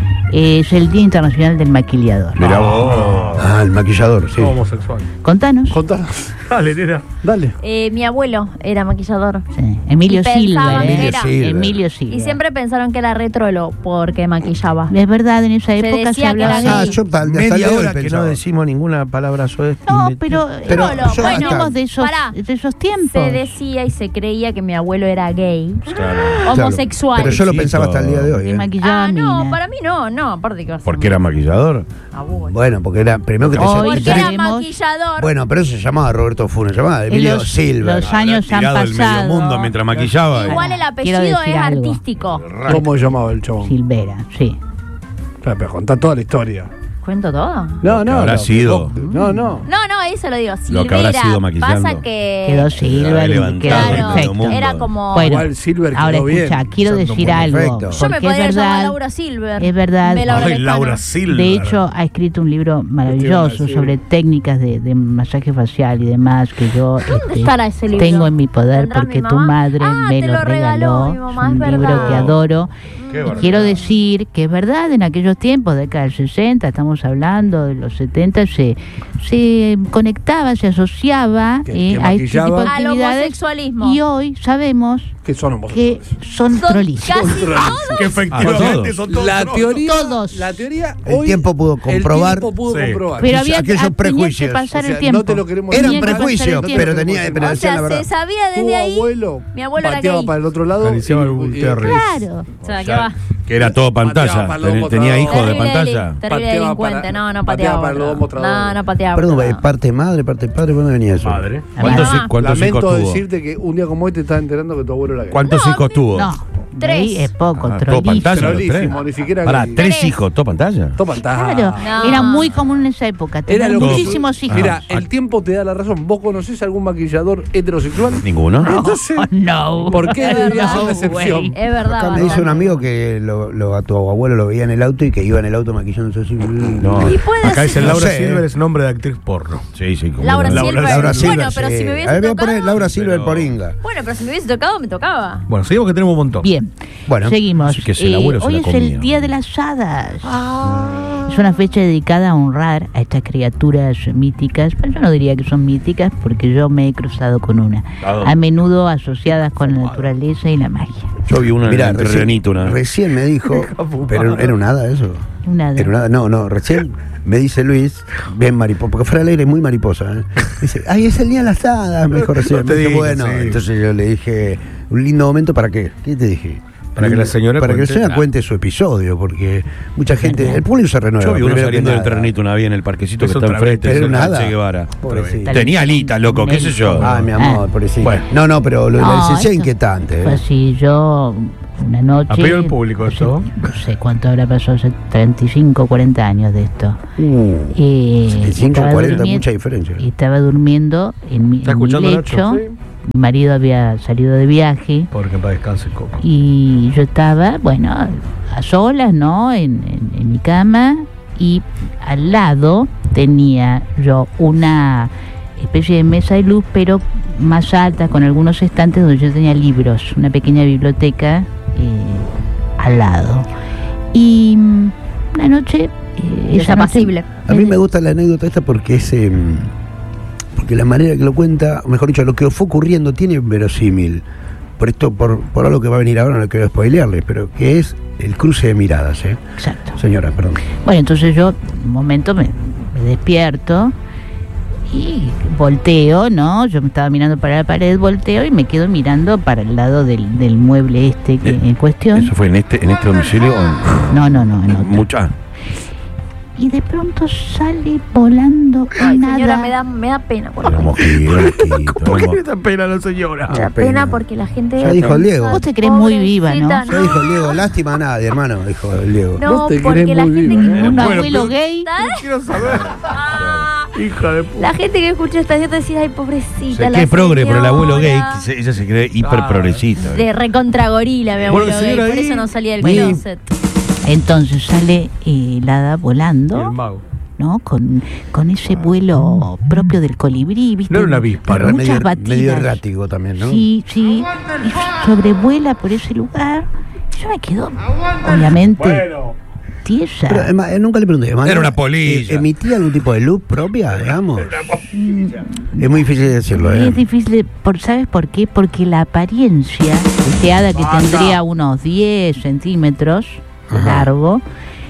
[SPEAKER 4] Es el Día Internacional del Maquillador.
[SPEAKER 5] Mirá vos.
[SPEAKER 1] Ah, el maquillador, sí.
[SPEAKER 3] Homosexual.
[SPEAKER 4] Contanos.
[SPEAKER 6] Contanos.
[SPEAKER 3] Dale, nena.
[SPEAKER 6] Dale.
[SPEAKER 2] Eh, mi abuelo era maquillador.
[SPEAKER 4] Sí, Emilio
[SPEAKER 2] Y pensaban
[SPEAKER 4] Silva.
[SPEAKER 2] que
[SPEAKER 4] ¿eh?
[SPEAKER 2] era-
[SPEAKER 1] Silva.
[SPEAKER 4] Emilio Silva.
[SPEAKER 2] Y siempre pensaron que era retrólo porque maquillaba.
[SPEAKER 4] Es verdad, en esa época se
[SPEAKER 2] decía que
[SPEAKER 4] hablaba
[SPEAKER 2] era
[SPEAKER 1] Ah,
[SPEAKER 2] gay.
[SPEAKER 1] yo hasta hasta el
[SPEAKER 5] Media
[SPEAKER 1] día de hoy
[SPEAKER 5] hora que no
[SPEAKER 1] pensaba.
[SPEAKER 5] decimos ninguna palabra sobre esto.
[SPEAKER 4] No, pero,
[SPEAKER 1] Pero
[SPEAKER 4] no,
[SPEAKER 1] yo
[SPEAKER 4] bueno,
[SPEAKER 1] hasta-
[SPEAKER 4] somos de esos,
[SPEAKER 2] Pará.
[SPEAKER 4] de esos tiempos.
[SPEAKER 2] Se decía y se creía que mi abuelo era gay,
[SPEAKER 5] Claro.
[SPEAKER 2] homosexual.
[SPEAKER 1] Pero yo lo
[SPEAKER 5] Sí,
[SPEAKER 1] pensaba hasta el día de hoy.
[SPEAKER 4] Que
[SPEAKER 1] ¿eh?
[SPEAKER 4] maquillaba
[SPEAKER 2] Ah, no,
[SPEAKER 4] mina.
[SPEAKER 2] para mí no, no, aparte que
[SPEAKER 5] ¿Por qué era maquillador?
[SPEAKER 2] abuelo.
[SPEAKER 1] Bueno, porque era primero que te
[SPEAKER 4] Hoy
[SPEAKER 2] Porque
[SPEAKER 1] te-
[SPEAKER 2] era
[SPEAKER 4] sabemos-
[SPEAKER 2] maquillador.
[SPEAKER 1] Bueno, pero eso se llamaba Roberto Funes, se llamaba Emilio
[SPEAKER 4] los-
[SPEAKER 1] Silva.
[SPEAKER 4] los años han
[SPEAKER 5] Tirado el medio
[SPEAKER 4] pasado.
[SPEAKER 5] mundo mientras maquillaba.
[SPEAKER 2] Igual el
[SPEAKER 4] Quiero
[SPEAKER 2] apellido
[SPEAKER 4] decir
[SPEAKER 2] es
[SPEAKER 4] algo.
[SPEAKER 2] artístico.
[SPEAKER 6] ¿Cómo se llamaba el chabón?
[SPEAKER 4] Silvera, sí.
[SPEAKER 6] Pero, pero contá toda la historia.
[SPEAKER 2] ¿Cuento todo?
[SPEAKER 6] No, no.
[SPEAKER 5] habrá
[SPEAKER 6] no,
[SPEAKER 5] sido.
[SPEAKER 6] No, no.
[SPEAKER 2] No, no, eso lo digo.
[SPEAKER 5] Lo que habrá
[SPEAKER 2] Silvera.
[SPEAKER 5] sido maquillando.
[SPEAKER 2] Pasa que.
[SPEAKER 4] Quedó Silver y
[SPEAKER 5] levantado
[SPEAKER 4] quedó
[SPEAKER 2] Claro,
[SPEAKER 5] medio
[SPEAKER 4] perfecto.
[SPEAKER 5] mundo.
[SPEAKER 2] era como.
[SPEAKER 4] Bueno,
[SPEAKER 6] Igual Silver quedó
[SPEAKER 4] ahora
[SPEAKER 6] bien.
[SPEAKER 4] escucha, quiero
[SPEAKER 1] Santo
[SPEAKER 4] decir
[SPEAKER 1] muy
[SPEAKER 4] algo.
[SPEAKER 1] perfecto.
[SPEAKER 2] Yo me
[SPEAKER 4] porque
[SPEAKER 2] podría
[SPEAKER 4] es
[SPEAKER 2] llamar
[SPEAKER 4] verdad,
[SPEAKER 2] Laura Silver.
[SPEAKER 4] es verdad.
[SPEAKER 2] Me Laura
[SPEAKER 3] Ay,
[SPEAKER 2] Lescano.
[SPEAKER 3] Laura Silva.
[SPEAKER 4] De hecho, ha escrito un libro maravilloso
[SPEAKER 6] decir?
[SPEAKER 4] sobre técnicas de, de masaje facial y demás que yo este,
[SPEAKER 2] estará ese libro?
[SPEAKER 4] tengo en mi poder
[SPEAKER 2] ¿Tendrá
[SPEAKER 4] porque
[SPEAKER 2] mi
[SPEAKER 4] tu
[SPEAKER 2] mamá?
[SPEAKER 4] madre
[SPEAKER 2] Ah,
[SPEAKER 4] me
[SPEAKER 2] te
[SPEAKER 4] lo
[SPEAKER 2] lo regaló
[SPEAKER 4] regaló.
[SPEAKER 2] mi mamá,
[SPEAKER 4] es un
[SPEAKER 2] es
[SPEAKER 4] libro
[SPEAKER 2] verdad.
[SPEAKER 4] que adoro.
[SPEAKER 5] Qué
[SPEAKER 4] Y
[SPEAKER 5] barbaridad.
[SPEAKER 4] quiero decir que es verdad, en aquellos tiempos, década del sesenta, estamos hablando de los setenta, se, se conectaba, se asociaba
[SPEAKER 6] Que-
[SPEAKER 4] eh,
[SPEAKER 6] que
[SPEAKER 4] a este tipo de
[SPEAKER 6] maquillaba.
[SPEAKER 2] Al
[SPEAKER 4] actividades.
[SPEAKER 2] homosexualismo.
[SPEAKER 4] Y hoy sabemos
[SPEAKER 6] Que son
[SPEAKER 4] que
[SPEAKER 6] homosexuales.
[SPEAKER 4] son
[SPEAKER 2] Son
[SPEAKER 4] trolistas.
[SPEAKER 2] casi todos.
[SPEAKER 3] Que efectivamente
[SPEAKER 5] Ah,
[SPEAKER 3] son todos
[SPEAKER 6] La
[SPEAKER 3] trolos.
[SPEAKER 6] teoría,
[SPEAKER 4] Todos.
[SPEAKER 6] la teoría
[SPEAKER 1] El
[SPEAKER 6] hoy-
[SPEAKER 1] tiempo pudo comprobar-
[SPEAKER 6] El tiempo pudo
[SPEAKER 3] Sí.
[SPEAKER 6] comprobar.
[SPEAKER 4] Pero
[SPEAKER 1] Aquellos-
[SPEAKER 4] había
[SPEAKER 1] aquellos
[SPEAKER 4] ah, tenía
[SPEAKER 1] prejuicios.
[SPEAKER 4] que pasar
[SPEAKER 6] O sea,
[SPEAKER 4] el tiempo.
[SPEAKER 6] no te lo queremos
[SPEAKER 1] Eran
[SPEAKER 4] Tenía que pasar el
[SPEAKER 1] prejuicios,
[SPEAKER 4] tiempo.
[SPEAKER 1] pero tenía, pero
[SPEAKER 2] O
[SPEAKER 1] decían la
[SPEAKER 2] sea,
[SPEAKER 1] verdad.
[SPEAKER 2] se sabía
[SPEAKER 6] Tu
[SPEAKER 2] desde ahí.
[SPEAKER 6] abuelo,
[SPEAKER 2] Mi abuelo era
[SPEAKER 6] pateaba
[SPEAKER 2] gay.
[SPEAKER 6] para el otro lado.
[SPEAKER 3] Acariciaba
[SPEAKER 6] y-
[SPEAKER 3] el
[SPEAKER 6] y-
[SPEAKER 3] Gutiérrez.
[SPEAKER 4] Claro.
[SPEAKER 2] O sea, ¿qué va?
[SPEAKER 5] Que era todo pantalla.
[SPEAKER 6] Pateaba para los
[SPEAKER 5] Ten-
[SPEAKER 6] dos
[SPEAKER 5] Tenía hijos de
[SPEAKER 2] Terrible
[SPEAKER 5] pantalla.
[SPEAKER 2] deli- Terrible
[SPEAKER 6] Pateaba
[SPEAKER 2] delincuente.
[SPEAKER 6] para-
[SPEAKER 2] No, no
[SPEAKER 6] pateaba
[SPEAKER 2] pateaba.
[SPEAKER 6] para
[SPEAKER 2] por
[SPEAKER 6] los
[SPEAKER 2] otro
[SPEAKER 6] dos mostradores.
[SPEAKER 2] lado. No, no pateaba.
[SPEAKER 1] Perdón,
[SPEAKER 2] por
[SPEAKER 1] eh,
[SPEAKER 2] otro lado.
[SPEAKER 1] parte madre, parte padre, ¿cuándo venía eso?
[SPEAKER 3] Madre.
[SPEAKER 5] ¿Cuántos,
[SPEAKER 2] Ah.
[SPEAKER 5] cuántos hijos
[SPEAKER 6] Lamento
[SPEAKER 5] tuvo?
[SPEAKER 6] decirte que un día como hoy te estás enterando que tu abuelo era gay.
[SPEAKER 5] ¿Cuántos hijos tuvo?
[SPEAKER 4] No,
[SPEAKER 2] Tres.
[SPEAKER 4] ahí es poco,
[SPEAKER 5] Ah, todo
[SPEAKER 4] trolísimo.
[SPEAKER 5] pantalla, los tres.
[SPEAKER 6] Trolísimo, ni siquiera
[SPEAKER 5] Pará,
[SPEAKER 6] gay.
[SPEAKER 5] tres
[SPEAKER 2] Tres.
[SPEAKER 5] hijos, todo pantalla.
[SPEAKER 6] Todo pantalla.
[SPEAKER 4] Claro,
[SPEAKER 2] No.
[SPEAKER 4] era muy común en esa época, tener
[SPEAKER 6] Era lo que-
[SPEAKER 4] muchísimos hijos.
[SPEAKER 6] Mira,
[SPEAKER 5] Ah.
[SPEAKER 6] el tiempo te da la razón. ¿Vos conocés algún maquillador heterosexual?
[SPEAKER 5] ¿Ninguno?
[SPEAKER 6] Entonces,
[SPEAKER 4] Oh, no.
[SPEAKER 6] ¿por qué
[SPEAKER 2] Es
[SPEAKER 6] debería
[SPEAKER 2] verdad,
[SPEAKER 6] ser la excepción?
[SPEAKER 4] güey.
[SPEAKER 2] Es verdad.
[SPEAKER 1] Acá me dice
[SPEAKER 2] bastante.
[SPEAKER 1] un amigo que lo, lo- a tu abuelo lo veía en el auto y que iba en el auto maquillándose así.
[SPEAKER 5] No.
[SPEAKER 2] Y puede
[SPEAKER 3] Acá dice
[SPEAKER 2] ser.
[SPEAKER 1] No
[SPEAKER 3] Laura
[SPEAKER 1] sé,
[SPEAKER 3] Silver
[SPEAKER 1] eh.
[SPEAKER 3] es nombre de actriz porno.
[SPEAKER 5] Sí, sí. como
[SPEAKER 2] Laura
[SPEAKER 5] no.
[SPEAKER 2] Silver.
[SPEAKER 1] Laura Silver.
[SPEAKER 2] Bueno, pero
[SPEAKER 1] sí.
[SPEAKER 2] si me hubiese
[SPEAKER 1] A ver, voy a
[SPEAKER 2] tocado-
[SPEAKER 1] poner Laura Silver
[SPEAKER 5] Pero-
[SPEAKER 1] por Inga.
[SPEAKER 2] Bueno, pero si me hubiese tocado, me tocaba.
[SPEAKER 3] Bueno, seguimos que tenemos un montón.
[SPEAKER 4] Bien,
[SPEAKER 1] Bueno,
[SPEAKER 4] seguimos.
[SPEAKER 5] así que si el abuelo se
[SPEAKER 4] hoy
[SPEAKER 5] la
[SPEAKER 4] es
[SPEAKER 5] comía.
[SPEAKER 4] el Día de las Hadas.
[SPEAKER 2] Ah.
[SPEAKER 4] Es una fecha dedicada a honrar a estas criaturas míticas. Pero yo no diría que son míticas porque yo me he cruzado con una.
[SPEAKER 5] ¿A dónde?
[SPEAKER 4] A menudo asociadas con la naturaleza y la magia.
[SPEAKER 5] Yo vi una en
[SPEAKER 1] Mira,
[SPEAKER 5] el
[SPEAKER 1] recién,
[SPEAKER 5] terrenito una vez.
[SPEAKER 1] recién me dijo, pero era un hada eso.
[SPEAKER 4] Una de-
[SPEAKER 1] Era un hada, no, no, recién me dice Luis, bien mariposa, porque fuera alegre es muy mariposa. ¿eh? Dice, ay, es el día de las hadas, me dijo recién.
[SPEAKER 3] No te
[SPEAKER 1] Me dijo,
[SPEAKER 3] digo,
[SPEAKER 1] bueno,
[SPEAKER 3] sí.
[SPEAKER 1] entonces yo le dije, un lindo momento para qué. ¿Qué te dije?
[SPEAKER 3] Para que la señora
[SPEAKER 1] para que la
[SPEAKER 3] cuente-
[SPEAKER 1] señora cuente su episodio, porque mucha gente, el público se renueva.
[SPEAKER 5] Yo vi uno
[SPEAKER 1] primero que
[SPEAKER 5] saliendo del
[SPEAKER 1] nada.
[SPEAKER 5] terrenito una vez en el parquecito
[SPEAKER 3] Es
[SPEAKER 5] que está
[SPEAKER 3] otra
[SPEAKER 5] enfrente.
[SPEAKER 1] vez, pero
[SPEAKER 5] cerca de
[SPEAKER 1] nada.
[SPEAKER 5] Che Guevara.
[SPEAKER 1] Pobrecito.
[SPEAKER 5] Tenía alitas, loco, qué sé yo.
[SPEAKER 1] Ay, mi amor,
[SPEAKER 4] Ah.
[SPEAKER 1] pobrecito.
[SPEAKER 5] Bueno.
[SPEAKER 1] No, no, pero lo de la
[SPEAKER 4] No,
[SPEAKER 1] licencia es
[SPEAKER 4] esto
[SPEAKER 1] inquietante.
[SPEAKER 4] Fue
[SPEAKER 1] ¿eh?
[SPEAKER 4] así, yo una noche...
[SPEAKER 3] ¿A pedido el público
[SPEAKER 4] no sé-
[SPEAKER 3] esto?
[SPEAKER 4] No sé cuánto habrá pasado, hace treinta y cinco, cuarenta años de esto.
[SPEAKER 1] Uh,
[SPEAKER 4] Eh,
[SPEAKER 1] setenta y cinco,
[SPEAKER 4] estaba
[SPEAKER 1] cuarenta,
[SPEAKER 4] durmiendo-
[SPEAKER 1] mucha diferencia.
[SPEAKER 4] y estaba durmiendo en mi,
[SPEAKER 3] ¿Está
[SPEAKER 4] en mi
[SPEAKER 3] escuchando,
[SPEAKER 4] lecho.
[SPEAKER 3] Nacho?
[SPEAKER 6] Sí.
[SPEAKER 4] mi marido había salido de viaje
[SPEAKER 3] Porque para descanse Coco.
[SPEAKER 4] y yo estaba, bueno, a solas, ¿no? En, en, en mi cama, y al lado tenía yo una especie de mesa de luz, pero más alta, con algunos estantes donde yo tenía libros, una pequeña biblioteca eh, al lado. Y mm, una noche... Eh, esa noche
[SPEAKER 2] Desapacible.
[SPEAKER 1] A mí me gusta la anécdota esta porque es eh, porque la manera que lo cuenta, mejor dicho, lo que fue ocurriendo tiene verosímil. Por esto, por, por algo que va a venir ahora, no quiero spoilearles, pero que es el cruce de miradas, ¿eh?
[SPEAKER 4] Exacto.
[SPEAKER 1] Señora, perdón.
[SPEAKER 4] Bueno, entonces yo, un momento, me, me despierto y volteo, ¿no? Yo me estaba mirando para la pared, volteo y me quedo mirando para el lado del, del mueble este que,
[SPEAKER 5] Eh,
[SPEAKER 4] en cuestión.
[SPEAKER 5] ¿Eso fue en este, en este domicilio o en,
[SPEAKER 4] No, no, no, en otro.
[SPEAKER 5] mucha?
[SPEAKER 4] Y de pronto sale volando
[SPEAKER 2] Ay,
[SPEAKER 4] nada.
[SPEAKER 2] señora, me da, me da pena. por
[SPEAKER 5] Era
[SPEAKER 2] favor.
[SPEAKER 5] mosquito, era mosquito,
[SPEAKER 3] ¿Por qué
[SPEAKER 5] era
[SPEAKER 3] le da pena a la señora?
[SPEAKER 2] Me da pena porque la gente...
[SPEAKER 1] Ya dijo el Diego.
[SPEAKER 4] Vos te crees muy viva, ¿no?
[SPEAKER 2] Pobrecita,
[SPEAKER 1] Ya dijo el Diego, lástima a nadie, hermano, dijo el Diego.
[SPEAKER 2] No,
[SPEAKER 6] Vos te
[SPEAKER 2] porque
[SPEAKER 6] crees
[SPEAKER 2] la
[SPEAKER 6] muy
[SPEAKER 2] gente
[SPEAKER 6] viva.
[SPEAKER 2] que...
[SPEAKER 4] Un
[SPEAKER 3] Bueno,
[SPEAKER 4] abuelo
[SPEAKER 3] pero-
[SPEAKER 4] gay.
[SPEAKER 3] Quiero saber. Hija de puta.
[SPEAKER 2] La gente que escucha esta gente decía, ay, pobrecita.
[SPEAKER 5] Se
[SPEAKER 2] la
[SPEAKER 5] cree progre, pero el abuelo gay,
[SPEAKER 2] señora.
[SPEAKER 5] que se- ella se cree hiper progresista.
[SPEAKER 2] De recontra gorila, mi
[SPEAKER 3] Bueno,
[SPEAKER 2] abuelo gay.
[SPEAKER 3] señora,
[SPEAKER 2] Por
[SPEAKER 3] ahí-
[SPEAKER 2] eso no salía del
[SPEAKER 4] Bueno.
[SPEAKER 2] closet.
[SPEAKER 4] Entonces sale eh, el hada
[SPEAKER 3] El
[SPEAKER 4] volando,
[SPEAKER 3] mago.
[SPEAKER 4] ¿no? Con, con ese vuelo propio del colibrí, ¿viste?
[SPEAKER 3] No era una avispa,
[SPEAKER 4] Con
[SPEAKER 1] Era
[SPEAKER 4] muchas
[SPEAKER 1] medio,
[SPEAKER 4] batidas.
[SPEAKER 1] medio errático también, ¿no?
[SPEAKER 4] Sí, sí. Y sobrevuela por ese lugar. Yo me quedo, obviamente, tiesa.
[SPEAKER 1] Pero además, eh, nunca le pregunté. además,
[SPEAKER 5] Era una polilla.
[SPEAKER 1] eh, ¿Emitía algún tipo de luz propia, digamos? Es muy difícil decirlo, ¿eh?
[SPEAKER 4] Es difícil, de- por, ¿sabes por qué? Porque la apariencia de este hada, que tendría unos diez centímetros de
[SPEAKER 1] Ajá.
[SPEAKER 4] largo,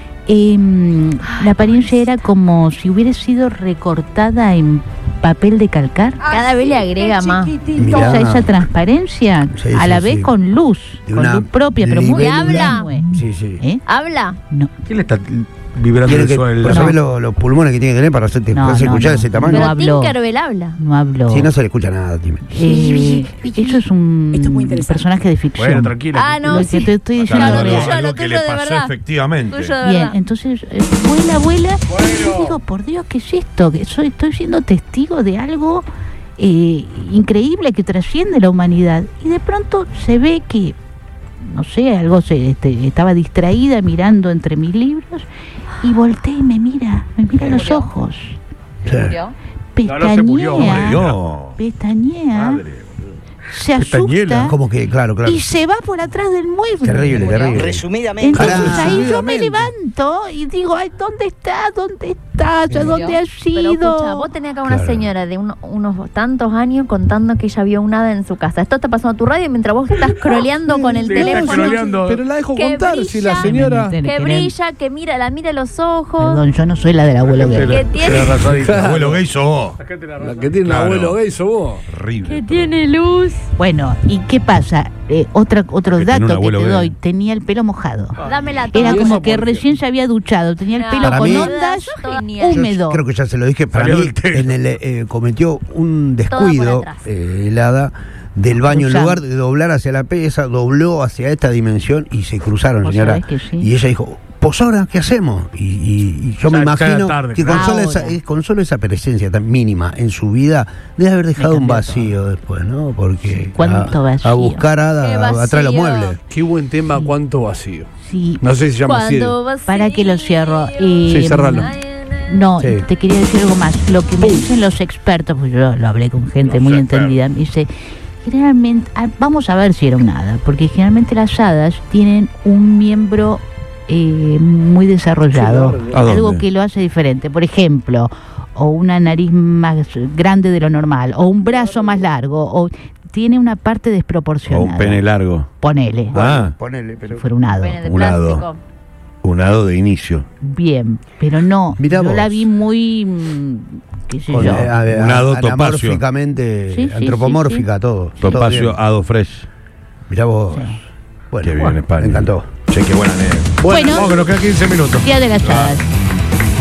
[SPEAKER 4] em, la apariencia era como si hubiera sido recortada en papel de calcar.
[SPEAKER 2] Cada vez le agrega más.
[SPEAKER 1] Mirá.
[SPEAKER 4] O sea, esa transparencia,
[SPEAKER 1] Sí,
[SPEAKER 4] a
[SPEAKER 1] sí,
[SPEAKER 4] la vez
[SPEAKER 1] sí.
[SPEAKER 4] con luz,
[SPEAKER 1] De
[SPEAKER 4] con
[SPEAKER 1] una
[SPEAKER 4] luz propia, pero muy
[SPEAKER 1] libélula.
[SPEAKER 4] tenue.
[SPEAKER 1] Sí, sí.
[SPEAKER 4] ¿Eh?
[SPEAKER 2] ¿Habla?
[SPEAKER 4] No,
[SPEAKER 3] ¿Quién le está vibrando
[SPEAKER 1] Tiene
[SPEAKER 3] el
[SPEAKER 1] que,
[SPEAKER 3] suelo?
[SPEAKER 1] ¿vos
[SPEAKER 4] No.
[SPEAKER 1] sabés lo- los pulmones que tiene que tener para hacerte
[SPEAKER 4] No,
[SPEAKER 1] hacer
[SPEAKER 4] no,
[SPEAKER 1] escuchar
[SPEAKER 4] no.
[SPEAKER 1] ese tamaño?
[SPEAKER 2] Pero
[SPEAKER 4] habló.
[SPEAKER 2] Tinkerbell habla.
[SPEAKER 4] no hablo.
[SPEAKER 1] Si no se le escucha nada, Tim.
[SPEAKER 4] Eh, eso es un
[SPEAKER 7] Esto es muy interesante.
[SPEAKER 4] personaje de ficción.
[SPEAKER 3] Bueno, tranquila.
[SPEAKER 2] Ah, no,
[SPEAKER 4] Lo que
[SPEAKER 2] sí.
[SPEAKER 4] te estoy
[SPEAKER 2] Claro,
[SPEAKER 4] diciendo
[SPEAKER 2] lo
[SPEAKER 4] es
[SPEAKER 2] tuyo,
[SPEAKER 4] real.
[SPEAKER 2] lo
[SPEAKER 5] Algo que
[SPEAKER 2] tuyo
[SPEAKER 5] le
[SPEAKER 2] de
[SPEAKER 5] pasó
[SPEAKER 2] verdad.
[SPEAKER 5] efectivamente.
[SPEAKER 2] Tuyo de
[SPEAKER 4] Bien,
[SPEAKER 2] verdad.
[SPEAKER 4] entonces eh, vuela, vuela. Y yo digo, por Dios, ¿qué es esto? Que soy, estoy siendo testigo de algo eh, increíble que trasciende la humanidad. Y de pronto se ve que, no sé, algo se, este, estaba distraída mirando entre mis libros y voltea y me mira, me mira a los ojos.
[SPEAKER 2] ¿Murió?
[SPEAKER 3] No, no se murió,
[SPEAKER 4] Pestañea,
[SPEAKER 5] Murió.
[SPEAKER 4] pestañea,
[SPEAKER 3] Madre.
[SPEAKER 4] se
[SPEAKER 3] Pestañela.
[SPEAKER 4] asusta
[SPEAKER 1] Como que, claro, claro.
[SPEAKER 4] y se va por atrás del mueble.
[SPEAKER 1] Terrible, terrible.
[SPEAKER 7] Resumidamente.
[SPEAKER 4] Entonces
[SPEAKER 1] Pará.
[SPEAKER 4] ahí yo me
[SPEAKER 1] Resumidamente.
[SPEAKER 4] levanto y digo, ay, ¿dónde estás? ¿Dónde estás? ¿A dónde has
[SPEAKER 2] Pero escucha,
[SPEAKER 4] ido?
[SPEAKER 2] vos tenés acá una
[SPEAKER 1] Claro.
[SPEAKER 2] señora de uno- unos tantos años contando que ella vio un hada en su casa. Esto está pasando a tu radio mientras vos estás scrolleando con el
[SPEAKER 3] Sí, está
[SPEAKER 2] teléfono.
[SPEAKER 3] scrolleando.
[SPEAKER 6] Pero la dejo
[SPEAKER 2] Que
[SPEAKER 6] contar si la
[SPEAKER 2] brilla.
[SPEAKER 6] señora.
[SPEAKER 4] Me
[SPEAKER 2] Que
[SPEAKER 4] querés-
[SPEAKER 2] brilla, que mira, la mira a los ojos.
[SPEAKER 4] Perdón, yo no soy la del abuelo
[SPEAKER 3] La
[SPEAKER 4] gay.
[SPEAKER 2] Que
[SPEAKER 3] gente
[SPEAKER 2] tiene-
[SPEAKER 3] la rasadita.
[SPEAKER 6] Claro.
[SPEAKER 5] Abuelo gay sos vos.
[SPEAKER 3] La gente la
[SPEAKER 6] La
[SPEAKER 3] rasada.
[SPEAKER 6] que tiene un
[SPEAKER 5] Claro.
[SPEAKER 6] abuelo gay sos vos.
[SPEAKER 5] Horrible.
[SPEAKER 2] Que tiene luz.
[SPEAKER 4] Bueno, ¿y qué pasa? Eh, otra, otro
[SPEAKER 5] Que tiene un
[SPEAKER 4] dato que
[SPEAKER 5] abuelo
[SPEAKER 4] te
[SPEAKER 5] gay.
[SPEAKER 4] doy, tenía el pelo mojado.
[SPEAKER 2] Dámela
[SPEAKER 4] Era
[SPEAKER 2] toda.
[SPEAKER 4] como que recién se había duchado, tenía el
[SPEAKER 2] No,
[SPEAKER 4] pelo
[SPEAKER 1] Para
[SPEAKER 4] con
[SPEAKER 1] mí-
[SPEAKER 4] ondas
[SPEAKER 2] Genial.
[SPEAKER 1] Yo
[SPEAKER 4] húmedo.
[SPEAKER 1] creo que ya se lo dije, para
[SPEAKER 3] Salió
[SPEAKER 1] mí
[SPEAKER 3] del telo.
[SPEAKER 1] en el, eh, cometió un
[SPEAKER 2] Todo
[SPEAKER 1] descuido,
[SPEAKER 2] por atrás.
[SPEAKER 1] eh, el hada, del baño, en
[SPEAKER 4] Cruzando.
[SPEAKER 1] lugar de doblar hacia la pieza, dobló hacia esta dimensión y se cruzaron,
[SPEAKER 4] Vos
[SPEAKER 1] señora.
[SPEAKER 4] sabés que sí.
[SPEAKER 1] Y ella dijo, pues ahora, ¿qué hacemos? Y, y- y yo
[SPEAKER 3] Ya-
[SPEAKER 1] me
[SPEAKER 3] ya era
[SPEAKER 1] imagino
[SPEAKER 3] tarde,
[SPEAKER 1] que con
[SPEAKER 4] claro.
[SPEAKER 1] solo, esa,
[SPEAKER 4] Ahora.
[SPEAKER 1] eh, con solo esa presencia tan mínima en su vida, debe haber dejado un
[SPEAKER 4] cambió
[SPEAKER 1] vacío después, ¿no? Porque
[SPEAKER 4] ¿Cuánto
[SPEAKER 1] a,
[SPEAKER 4] vacío?
[SPEAKER 1] a buscar
[SPEAKER 2] Qué
[SPEAKER 1] hada
[SPEAKER 2] vacío.
[SPEAKER 1] atrás de los muebles.
[SPEAKER 6] Qué buen tema, cuánto vacío.
[SPEAKER 4] Sí,
[SPEAKER 6] No sé si se llama así.
[SPEAKER 2] Cuando vacío.
[SPEAKER 4] para que lo cierro. Eh,
[SPEAKER 6] Sí, cerralo.
[SPEAKER 4] No,
[SPEAKER 1] Sí.
[SPEAKER 4] te quería decir algo más. Lo que me dicen los expertos, pues yo lo hablé con gente
[SPEAKER 5] Los
[SPEAKER 4] muy
[SPEAKER 5] expertos.
[SPEAKER 4] entendida, me dice, generalmente, ah, vamos a ver si era un hada, porque generalmente las hadas tienen un miembro eh, muy desarrollado,
[SPEAKER 5] ¿A dónde?
[SPEAKER 4] algo que lo hace diferente. Por ejemplo, o una nariz más grande de lo normal, o un brazo más largo, o tiene una parte
[SPEAKER 5] O
[SPEAKER 4] desproporcionada.
[SPEAKER 5] un pene largo.
[SPEAKER 4] Ponele,
[SPEAKER 5] Ah,
[SPEAKER 1] Ponele, pero...
[SPEAKER 4] si fuera un hado.
[SPEAKER 2] Pene de
[SPEAKER 5] Un hado.
[SPEAKER 2] plástico.
[SPEAKER 5] un hado de inicio.
[SPEAKER 4] Bien, pero no,
[SPEAKER 1] Mirá
[SPEAKER 4] yo
[SPEAKER 1] vos.
[SPEAKER 4] la vi muy, mm, qué sé
[SPEAKER 1] Con,
[SPEAKER 4] yo.
[SPEAKER 1] eh, a- a-
[SPEAKER 5] Un hado topacio.
[SPEAKER 1] anamórficamente,
[SPEAKER 4] Sí, sí,
[SPEAKER 1] antropomórfica, todo. Todo
[SPEAKER 5] Topacio
[SPEAKER 1] bien.
[SPEAKER 5] Ado Fresh.
[SPEAKER 1] Mirá vos.
[SPEAKER 4] Sí.
[SPEAKER 1] Bueno,
[SPEAKER 5] Que vive en
[SPEAKER 1] bueno,
[SPEAKER 5] España.
[SPEAKER 1] me encantó.
[SPEAKER 5] Che, qué buena anécdota.
[SPEAKER 4] Bueno,
[SPEAKER 3] Vamos, que nos quedan quince minutos.
[SPEAKER 4] Día de las Hadas.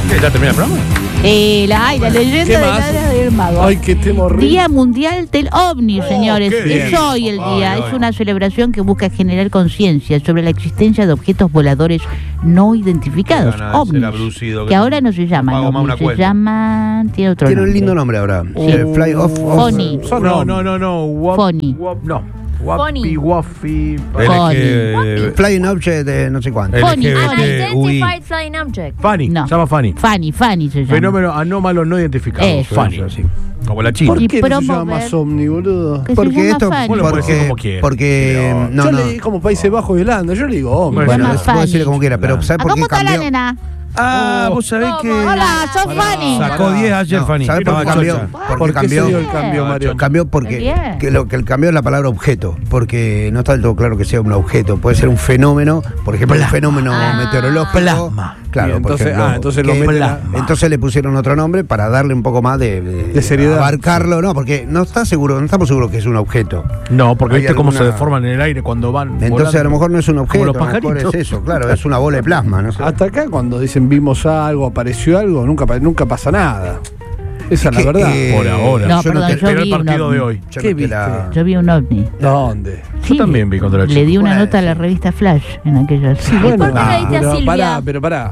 [SPEAKER 3] ¿Qué, ¿Ya termina el programa?
[SPEAKER 4] Eh, la, ay, la leyenda
[SPEAKER 6] ¿Qué
[SPEAKER 4] de
[SPEAKER 6] más?
[SPEAKER 4] la del mago.
[SPEAKER 6] Ay, qué tema horrible.
[SPEAKER 4] Día Mundial del OVNI,
[SPEAKER 3] Oh,
[SPEAKER 4] señores.
[SPEAKER 3] qué bien.
[SPEAKER 4] Es hoy el día.
[SPEAKER 3] Ay,
[SPEAKER 4] es
[SPEAKER 3] ay.
[SPEAKER 4] una celebración que busca generar conciencia sobre la existencia de objetos voladores no identificados,
[SPEAKER 5] Qué ganas de ser
[SPEAKER 4] OVNIs,
[SPEAKER 5] abducido,
[SPEAKER 4] que
[SPEAKER 5] que
[SPEAKER 4] ahora no se llaman
[SPEAKER 5] pago más
[SPEAKER 4] OVNIs,
[SPEAKER 5] una
[SPEAKER 4] se
[SPEAKER 5] cuenta.
[SPEAKER 4] llaman... Tiene otro
[SPEAKER 1] Tiene un
[SPEAKER 4] nombre.
[SPEAKER 1] lindo nombre ahora.
[SPEAKER 4] Sí.
[SPEAKER 1] Eh, Fly off. off-
[SPEAKER 4] Funny.
[SPEAKER 6] Son
[SPEAKER 3] No,
[SPEAKER 6] ovnis.
[SPEAKER 3] no, no, no. Wap,
[SPEAKER 4] Funny.
[SPEAKER 3] wap- no.
[SPEAKER 2] Funny.
[SPEAKER 3] Wapi, wafi.
[SPEAKER 4] Funny.
[SPEAKER 5] L G,
[SPEAKER 1] Flying object de no sé cuánto.
[SPEAKER 5] L
[SPEAKER 4] Funny,
[SPEAKER 5] G B T, U I.
[SPEAKER 2] Unidentified Flying Object.
[SPEAKER 3] Fanny,
[SPEAKER 4] No.
[SPEAKER 3] se llama Fanny.
[SPEAKER 4] Fanny, Fanny se llama.
[SPEAKER 3] Fenómeno anómalo no identificado.
[SPEAKER 4] Eso,
[SPEAKER 3] Fanny.
[SPEAKER 1] Eso, sí.
[SPEAKER 5] Como la China.
[SPEAKER 6] ¿Por
[SPEAKER 4] Y
[SPEAKER 6] qué no se llama
[SPEAKER 4] promover-
[SPEAKER 6] más Omni, boludo?
[SPEAKER 4] Que se
[SPEAKER 1] Porque
[SPEAKER 4] llama
[SPEAKER 1] esto,
[SPEAKER 4] Fanny.
[SPEAKER 3] Vos lo podés decir
[SPEAKER 1] porque,
[SPEAKER 3] como quieras.
[SPEAKER 1] porque, no,
[SPEAKER 6] yo
[SPEAKER 1] no.
[SPEAKER 6] leí como Países Bajos y Holanda, yo le digo Omni.
[SPEAKER 3] Bueno,
[SPEAKER 4] Se llama
[SPEAKER 1] Bueno,
[SPEAKER 4] Fanny.
[SPEAKER 1] puedo decirle como quiera, pero
[SPEAKER 3] Claro.
[SPEAKER 1] ¿sabes
[SPEAKER 4] ¿A
[SPEAKER 1] por
[SPEAKER 4] cómo
[SPEAKER 1] qué
[SPEAKER 4] está la
[SPEAKER 1] cambió?
[SPEAKER 4] nena?
[SPEAKER 5] Ah, vos sabés que.
[SPEAKER 4] Hola, sos
[SPEAKER 2] Pará.
[SPEAKER 4] Fanny.
[SPEAKER 5] Sacó diez ayer, Fanny.
[SPEAKER 1] ¿Sabes por qué
[SPEAKER 3] Estaba
[SPEAKER 1] cambió?
[SPEAKER 3] chocha.
[SPEAKER 1] ¿Por
[SPEAKER 6] ¿Por
[SPEAKER 1] qué
[SPEAKER 6] qué
[SPEAKER 1] cambió?
[SPEAKER 6] se dio el cambio,
[SPEAKER 3] Ah,
[SPEAKER 6] Mario?
[SPEAKER 1] Cambió
[SPEAKER 4] Qué
[SPEAKER 1] porque
[SPEAKER 4] bien.
[SPEAKER 1] que lo que el cambio es la palabra objeto, porque no está del todo claro que sea un objeto, puede ser un fenómeno, por ejemplo, un fenómeno
[SPEAKER 4] Ah.
[SPEAKER 1] meteorológico.
[SPEAKER 5] Plasma.
[SPEAKER 1] Claro,
[SPEAKER 6] Y entonces-
[SPEAKER 1] por ejemplo,
[SPEAKER 6] ah, entonces lo
[SPEAKER 1] que-
[SPEAKER 6] meten a-
[SPEAKER 1] entonces le pusieron otro nombre para darle un poco más de,
[SPEAKER 6] De seriedad.
[SPEAKER 1] abarcarlo, no, porque no está seguro, no estamos seguros que es un objeto.
[SPEAKER 3] No, porque
[SPEAKER 1] Hay
[SPEAKER 3] viste cómo se
[SPEAKER 1] alguna-
[SPEAKER 3] deforman en el aire cuando van.
[SPEAKER 1] Entonces
[SPEAKER 3] volando.
[SPEAKER 1] a lo mejor no es un objeto,
[SPEAKER 3] los
[SPEAKER 1] a lo mejor
[SPEAKER 3] pajaritos.
[SPEAKER 1] es eso, claro, es una bola de plasma, no sé.
[SPEAKER 6] Hasta acá cuando dicen vimos algo, apareció algo, nunca, pa- nunca pasa nada. Esa es la
[SPEAKER 1] Que,
[SPEAKER 6] verdad.
[SPEAKER 1] eh,
[SPEAKER 3] Por ahora.
[SPEAKER 4] No,
[SPEAKER 1] yo
[SPEAKER 4] perdón,
[SPEAKER 1] te-
[SPEAKER 4] yo
[SPEAKER 3] Pero el
[SPEAKER 4] vi un
[SPEAKER 3] partido
[SPEAKER 4] ovni.
[SPEAKER 3] de hoy.
[SPEAKER 1] yo
[SPEAKER 6] ¿Qué
[SPEAKER 1] no te la-
[SPEAKER 6] viste?
[SPEAKER 4] Yo vi un ovni.
[SPEAKER 6] ¿Dónde?
[SPEAKER 3] Yo también vi cuando era
[SPEAKER 4] Le
[SPEAKER 3] chico.
[SPEAKER 4] di una
[SPEAKER 1] Una
[SPEAKER 4] nota a la
[SPEAKER 1] vez, sí.
[SPEAKER 4] revista Flash en aquella.
[SPEAKER 6] Sí, bueno.
[SPEAKER 2] ¿Por qué le diste a
[SPEAKER 6] pero
[SPEAKER 2] Silvia?
[SPEAKER 6] pará, pero pará.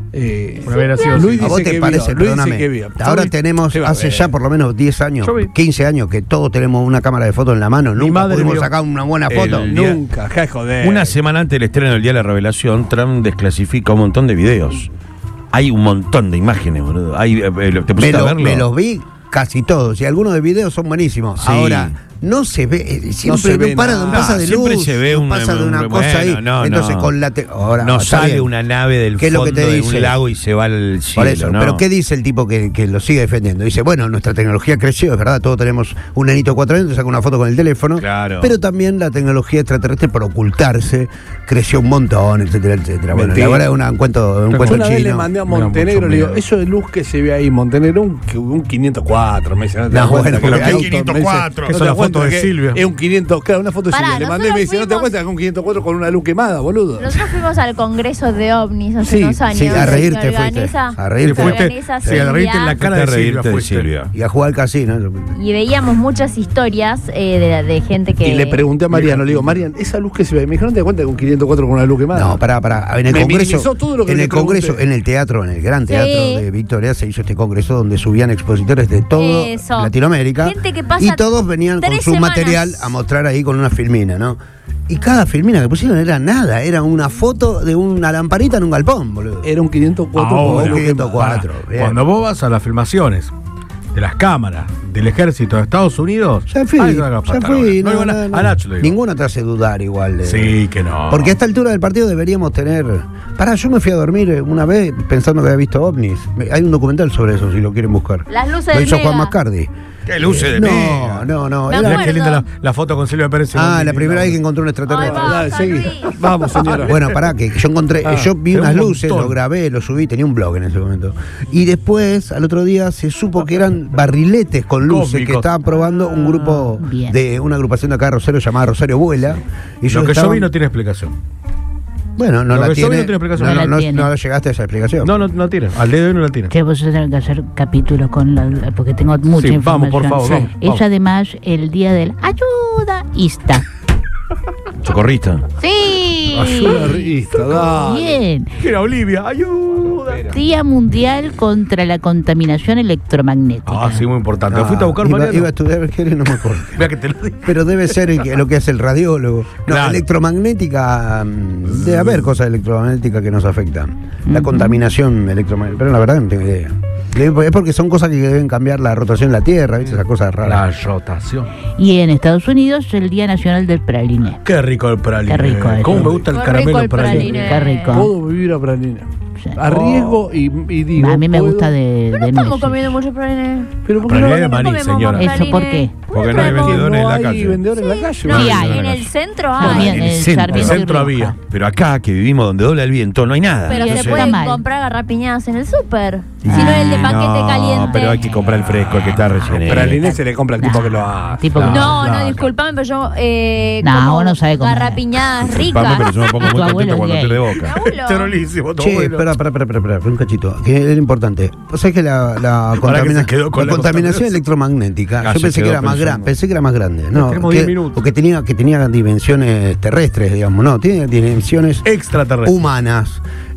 [SPEAKER 6] Eh,
[SPEAKER 3] Una vez nacido
[SPEAKER 6] Luis
[SPEAKER 3] así.
[SPEAKER 6] dice
[SPEAKER 1] ¿A vos te
[SPEAKER 6] que
[SPEAKER 1] parece?
[SPEAKER 6] vio, Luis dice
[SPEAKER 1] Perdóname.
[SPEAKER 6] que vio.
[SPEAKER 1] Ahora
[SPEAKER 6] Yo vi-
[SPEAKER 1] tenemos,
[SPEAKER 6] ¿Qué va a
[SPEAKER 1] hace
[SPEAKER 6] ver?
[SPEAKER 1] ya por lo menos diez años,
[SPEAKER 3] Yo vi.
[SPEAKER 1] quince años, que todos tenemos una cámara de fotos en la mano.
[SPEAKER 3] Mi
[SPEAKER 1] Nunca
[SPEAKER 3] madre
[SPEAKER 1] pudimos
[SPEAKER 3] vio
[SPEAKER 1] sacar una buena foto.
[SPEAKER 5] el día-
[SPEAKER 6] Nunca, ja, joder.
[SPEAKER 5] Una semana antes del estreno del Día de la Revelación, Trump desclasifica un montón de videos. Hay un montón de imágenes, boludo. Hay, eh, eh, ¿Te
[SPEAKER 1] me,
[SPEAKER 5] pusiste a
[SPEAKER 1] lo-
[SPEAKER 5] verlo?
[SPEAKER 1] me los vi casi todos y algunos de videos son buenísimos.
[SPEAKER 5] Sí.
[SPEAKER 1] Ahora, no se ve, eh, siempre
[SPEAKER 6] se
[SPEAKER 1] no,
[SPEAKER 6] ve
[SPEAKER 1] para,
[SPEAKER 6] nada.
[SPEAKER 1] no pasa
[SPEAKER 5] No,
[SPEAKER 1] de
[SPEAKER 5] siempre
[SPEAKER 1] luz,
[SPEAKER 5] se ve
[SPEAKER 1] no
[SPEAKER 5] un-
[SPEAKER 1] pasa de una
[SPEAKER 5] un-
[SPEAKER 1] cosa ahí.
[SPEAKER 5] bueno, no,
[SPEAKER 1] Entonces
[SPEAKER 5] no.
[SPEAKER 1] con la te- ahora,
[SPEAKER 5] No
[SPEAKER 1] está
[SPEAKER 5] sale
[SPEAKER 1] bien.
[SPEAKER 5] una nave del
[SPEAKER 1] ¿Qué es lo
[SPEAKER 5] fondo
[SPEAKER 1] que te
[SPEAKER 5] de
[SPEAKER 1] dice?
[SPEAKER 5] un lago y se va al cielo.
[SPEAKER 1] Por eso,
[SPEAKER 5] ¿no?
[SPEAKER 1] pero ¿qué dice el tipo que, que lo sigue defendiendo? Dice, bueno, nuestra tecnología creció, es verdad, todos tenemos un nenito de cuatro años, te saca una foto con el teléfono,
[SPEAKER 5] Claro.
[SPEAKER 1] pero también la tecnología extraterrestre por ocultarse creció un montón, etcétera, etcétera. Bueno,
[SPEAKER 6] Mentira.
[SPEAKER 1] la verdad es una- un cuento, un
[SPEAKER 3] Yo
[SPEAKER 1] cuento
[SPEAKER 6] Una vez le
[SPEAKER 1] chino.
[SPEAKER 6] mandé a
[SPEAKER 3] Me da
[SPEAKER 6] Montenegro,
[SPEAKER 3] mucho
[SPEAKER 6] le digo,
[SPEAKER 3] miedo.
[SPEAKER 6] eso de luz que se ve ahí, Montenegro, un, un quinientos cuatro, me dice, no te das
[SPEAKER 1] No,
[SPEAKER 6] cuenta
[SPEAKER 1] bueno,
[SPEAKER 6] que
[SPEAKER 1] porque
[SPEAKER 6] el
[SPEAKER 1] hay
[SPEAKER 6] auto, me dice,
[SPEAKER 5] quinientos cuatro,
[SPEAKER 6] no
[SPEAKER 3] que
[SPEAKER 6] te
[SPEAKER 3] son
[SPEAKER 6] das
[SPEAKER 3] las
[SPEAKER 6] cuenta
[SPEAKER 3] fotos de
[SPEAKER 6] que
[SPEAKER 3] Silvia.
[SPEAKER 6] Es un quinientos, claro, una foto de
[SPEAKER 2] Pará,
[SPEAKER 6] Silvia, le mandé y
[SPEAKER 2] nosotros
[SPEAKER 6] me dice, ¿no te das
[SPEAKER 2] fuimos-
[SPEAKER 6] cuenta que es un quinientos cuatro con una luz quemada, boludo?
[SPEAKER 2] Nosotros fuimos al Congreso de OVNIs hace
[SPEAKER 6] Sí,
[SPEAKER 2] unos años.
[SPEAKER 1] sí, a reírte
[SPEAKER 2] que
[SPEAKER 1] fuiste.
[SPEAKER 2] organiza-
[SPEAKER 1] A reírte.
[SPEAKER 2] que
[SPEAKER 3] Fuiste,
[SPEAKER 2] organiza
[SPEAKER 3] sí, a reírte en la
[SPEAKER 2] Silvia.
[SPEAKER 3] cara de
[SPEAKER 5] Fuiste a
[SPEAKER 3] Silvia.
[SPEAKER 5] reírte de
[SPEAKER 3] fuiste.
[SPEAKER 5] Silvia.
[SPEAKER 1] Y a jugar al casino.
[SPEAKER 2] Y veíamos muchas historias eh, de, de gente que...
[SPEAKER 6] Y le pregunté a Mariano, le digo, Marian, esa luz que se ve, me dijo, ¿no te das cuenta que un quinientos cuatro con una luz quemada?
[SPEAKER 1] No, pará, pará. En el
[SPEAKER 6] Me
[SPEAKER 1] Congreso,
[SPEAKER 6] minimizó todo lo que
[SPEAKER 1] en
[SPEAKER 6] le
[SPEAKER 1] el Congreso,
[SPEAKER 6] pregunté.
[SPEAKER 1] en el teatro, en el gran
[SPEAKER 2] Sí.
[SPEAKER 1] teatro de Victoria, se hizo este congreso donde subían expositores de todo
[SPEAKER 2] Eso.
[SPEAKER 1] Latinoamérica.
[SPEAKER 2] Gente que pasa
[SPEAKER 1] y todos venían con
[SPEAKER 2] tres
[SPEAKER 1] su
[SPEAKER 2] semanas.
[SPEAKER 1] material a mostrar ahí con una filmina, ¿no? Y cada filmina que pusieron era nada, era una foto de una lamparita en un galpón, boludo.
[SPEAKER 6] Era un quinientos cuatro con
[SPEAKER 3] Ahora,
[SPEAKER 6] una luz
[SPEAKER 1] quinientos
[SPEAKER 6] quemada.
[SPEAKER 1] cuatro.
[SPEAKER 3] Pará,
[SPEAKER 1] bien.
[SPEAKER 3] Cuando vos vas a las filmaciones de las cámaras del ejército de Estados Unidos,
[SPEAKER 1] Ya fui,
[SPEAKER 3] ay, no hagas
[SPEAKER 1] ya
[SPEAKER 3] pantalones.
[SPEAKER 1] fui.
[SPEAKER 3] No,
[SPEAKER 1] no,
[SPEAKER 3] digo
[SPEAKER 1] no,
[SPEAKER 3] nada,
[SPEAKER 1] no.
[SPEAKER 3] a Nacho le digo.
[SPEAKER 1] Ninguno te hace dudar igual. de-
[SPEAKER 3] Sí, que no.
[SPEAKER 1] Porque a esta altura del partido deberíamos tener. Pará, yo me fui a dormir una vez pensando que había visto ovnis. Hay un documental sobre eso, si lo quieren buscar.
[SPEAKER 2] Las luces
[SPEAKER 1] Lo
[SPEAKER 2] del
[SPEAKER 1] hizo
[SPEAKER 2] Mega.
[SPEAKER 1] Juan Mascardi.
[SPEAKER 5] Qué luces de
[SPEAKER 1] No,
[SPEAKER 5] mega.
[SPEAKER 1] no, no.
[SPEAKER 2] Me
[SPEAKER 1] era-
[SPEAKER 3] Mirá qué
[SPEAKER 2] acuerdo.
[SPEAKER 3] linda la, la foto con Silvia Pérez.
[SPEAKER 1] Ah, la primera vez que encontré un
[SPEAKER 2] Ay,
[SPEAKER 1] extraterrestre.
[SPEAKER 2] va.
[SPEAKER 6] Dale,
[SPEAKER 2] San
[SPEAKER 6] seguí.
[SPEAKER 2] Luis.
[SPEAKER 6] Vamos, señora.
[SPEAKER 1] Bueno, pará, que yo encontré,
[SPEAKER 6] Ah,
[SPEAKER 1] yo vi
[SPEAKER 3] era
[SPEAKER 1] unas
[SPEAKER 3] un
[SPEAKER 1] luces,
[SPEAKER 3] montón.
[SPEAKER 1] lo grabé, lo subí, tenía un blog en ese momento. Y después, al otro día, se supo que eran barriletes con luces
[SPEAKER 3] Cósmicos.
[SPEAKER 1] que estaban probando un grupo
[SPEAKER 4] Bien.
[SPEAKER 1] de una agrupación de acá de Rosario llamada Rosario Vuela. Y ellos
[SPEAKER 3] Lo que yo
[SPEAKER 1] estaban-
[SPEAKER 3] vi no tiene explicación.
[SPEAKER 1] Bueno, no
[SPEAKER 3] lo
[SPEAKER 1] la
[SPEAKER 3] que yo vi
[SPEAKER 1] tiene.
[SPEAKER 3] no tiene explicación.
[SPEAKER 1] No,
[SPEAKER 4] No
[SPEAKER 1] no,
[SPEAKER 4] la
[SPEAKER 1] no-
[SPEAKER 4] tiene.
[SPEAKER 1] no llegaste a esa explicación.
[SPEAKER 3] No, no, no tiene. Al día de hoy no la tiene.
[SPEAKER 4] Che, vos tenés que hacer capítulos con la, la- porque tengo mucha
[SPEAKER 3] Sí,
[SPEAKER 4] información.
[SPEAKER 3] vamos, por favor,
[SPEAKER 4] Sí.
[SPEAKER 3] vamos,
[SPEAKER 4] Es
[SPEAKER 3] vamos.
[SPEAKER 4] además el día del ayudaísta.
[SPEAKER 5] Socorrista.
[SPEAKER 4] Sí.
[SPEAKER 6] Ayudarista, dale.
[SPEAKER 4] Bien.
[SPEAKER 3] Que era Olivia, ayuda.
[SPEAKER 4] Día Mundial contra la Contaminación Electromagnética.
[SPEAKER 3] Ah, sí, muy importante. ¿Lo
[SPEAKER 1] Ah,
[SPEAKER 3] fuiste a buscar,
[SPEAKER 1] iba,
[SPEAKER 3] Mariano?
[SPEAKER 1] iba a estudiar qué era, no me acuerdo.
[SPEAKER 3] Vea que te lo digo.
[SPEAKER 1] Pero debe ser el que- lo que hace el radiólogo. No,
[SPEAKER 3] Claro.
[SPEAKER 1] electromagnética, mm, debe haber cosas electromagnéticas que nos afectan. La
[SPEAKER 4] Ujú.
[SPEAKER 1] contaminación electromagnética. Pero la verdad no tengo idea. Es porque son cosas que deben cambiar la rotación de la Tierra, ¿viste? Esas cosas
[SPEAKER 3] La
[SPEAKER 1] raras.
[SPEAKER 3] rotación.
[SPEAKER 4] Y en Estados Unidos el Día Nacional del Praliné.
[SPEAKER 3] Qué rico el praline.
[SPEAKER 4] Qué rico es.
[SPEAKER 3] ¿Cómo me gusta el
[SPEAKER 2] Qué
[SPEAKER 3] caramelo
[SPEAKER 2] rico el
[SPEAKER 3] praline?
[SPEAKER 2] praline.
[SPEAKER 4] Qué rico.
[SPEAKER 6] Puedo vivir a Pralina.
[SPEAKER 4] Sí.
[SPEAKER 6] A riesgo y, y digo.
[SPEAKER 4] A mí me
[SPEAKER 6] puedo-
[SPEAKER 4] gusta de,
[SPEAKER 2] Pero no
[SPEAKER 4] de
[SPEAKER 2] estamos
[SPEAKER 4] nueces.
[SPEAKER 2] comiendo mucho praline.
[SPEAKER 6] Pero ¿por qué
[SPEAKER 3] Praline
[SPEAKER 6] no,
[SPEAKER 3] de
[SPEAKER 6] no
[SPEAKER 3] maní,
[SPEAKER 2] comemos
[SPEAKER 3] señora.
[SPEAKER 2] praline?
[SPEAKER 4] ¿Eso por qué?
[SPEAKER 5] Porque no hay
[SPEAKER 2] traemos-
[SPEAKER 5] vendedores en la
[SPEAKER 6] hay
[SPEAKER 5] calle.
[SPEAKER 6] vendedores en la calle?
[SPEAKER 2] No,
[SPEAKER 4] Sí, hay.
[SPEAKER 2] en el centro
[SPEAKER 4] No,
[SPEAKER 2] hay.
[SPEAKER 4] bien,
[SPEAKER 5] en
[SPEAKER 4] el
[SPEAKER 5] el centro.
[SPEAKER 4] Sarmiento
[SPEAKER 3] En el centro
[SPEAKER 4] y Rioja.
[SPEAKER 3] había.
[SPEAKER 5] Pero acá, que vivimos donde dobla el viento, no hay nada.
[SPEAKER 2] Pero
[SPEAKER 4] Eso
[SPEAKER 2] se
[SPEAKER 4] está
[SPEAKER 2] pueden
[SPEAKER 4] mal.
[SPEAKER 2] comprar garrapiñadas en el súper. Si
[SPEAKER 4] Ah.
[SPEAKER 2] no es el de paquete
[SPEAKER 5] no,
[SPEAKER 2] caliente.
[SPEAKER 5] pero hay que comprar el fresco, el que está relleno.
[SPEAKER 6] Pralina se le compra al tipo
[SPEAKER 4] No,
[SPEAKER 6] que lo hace.
[SPEAKER 4] tipo que
[SPEAKER 2] No, no,
[SPEAKER 3] Claro.
[SPEAKER 2] disculpame, pero yo eh,
[SPEAKER 4] No,
[SPEAKER 2] como
[SPEAKER 4] vos no sabés comer.
[SPEAKER 2] garrapiñadas
[SPEAKER 5] Disculpame,
[SPEAKER 2] ricas.
[SPEAKER 5] pero yo me pongo
[SPEAKER 4] Tu
[SPEAKER 5] muy
[SPEAKER 4] abuelo
[SPEAKER 5] contento cuando
[SPEAKER 4] es
[SPEAKER 5] pierde
[SPEAKER 2] Mi
[SPEAKER 5] boca.
[SPEAKER 2] abuelo.
[SPEAKER 3] Terrorísimo, tu
[SPEAKER 1] Che,
[SPEAKER 3] abuelo.
[SPEAKER 1] pero pará, pará, pará, pará, pará, un cachito, que era importante. O sea, que la, la, contamina-
[SPEAKER 3] se quedó con
[SPEAKER 1] la
[SPEAKER 3] la
[SPEAKER 1] contaminación
[SPEAKER 3] contaminación.
[SPEAKER 1] electromagnética,
[SPEAKER 5] Ah,
[SPEAKER 1] yo
[SPEAKER 5] se
[SPEAKER 1] pensé que
[SPEAKER 5] quedó
[SPEAKER 1] era más
[SPEAKER 5] pensando.
[SPEAKER 1] grande, pensé que era más grande, no,
[SPEAKER 3] Tenemos
[SPEAKER 1] que,
[SPEAKER 3] diez minutos.
[SPEAKER 1] porque tenía que tenía dimensiones terrestres, digamos, no, tiene dimensiones
[SPEAKER 3] Extraterrestre.
[SPEAKER 1] humanas.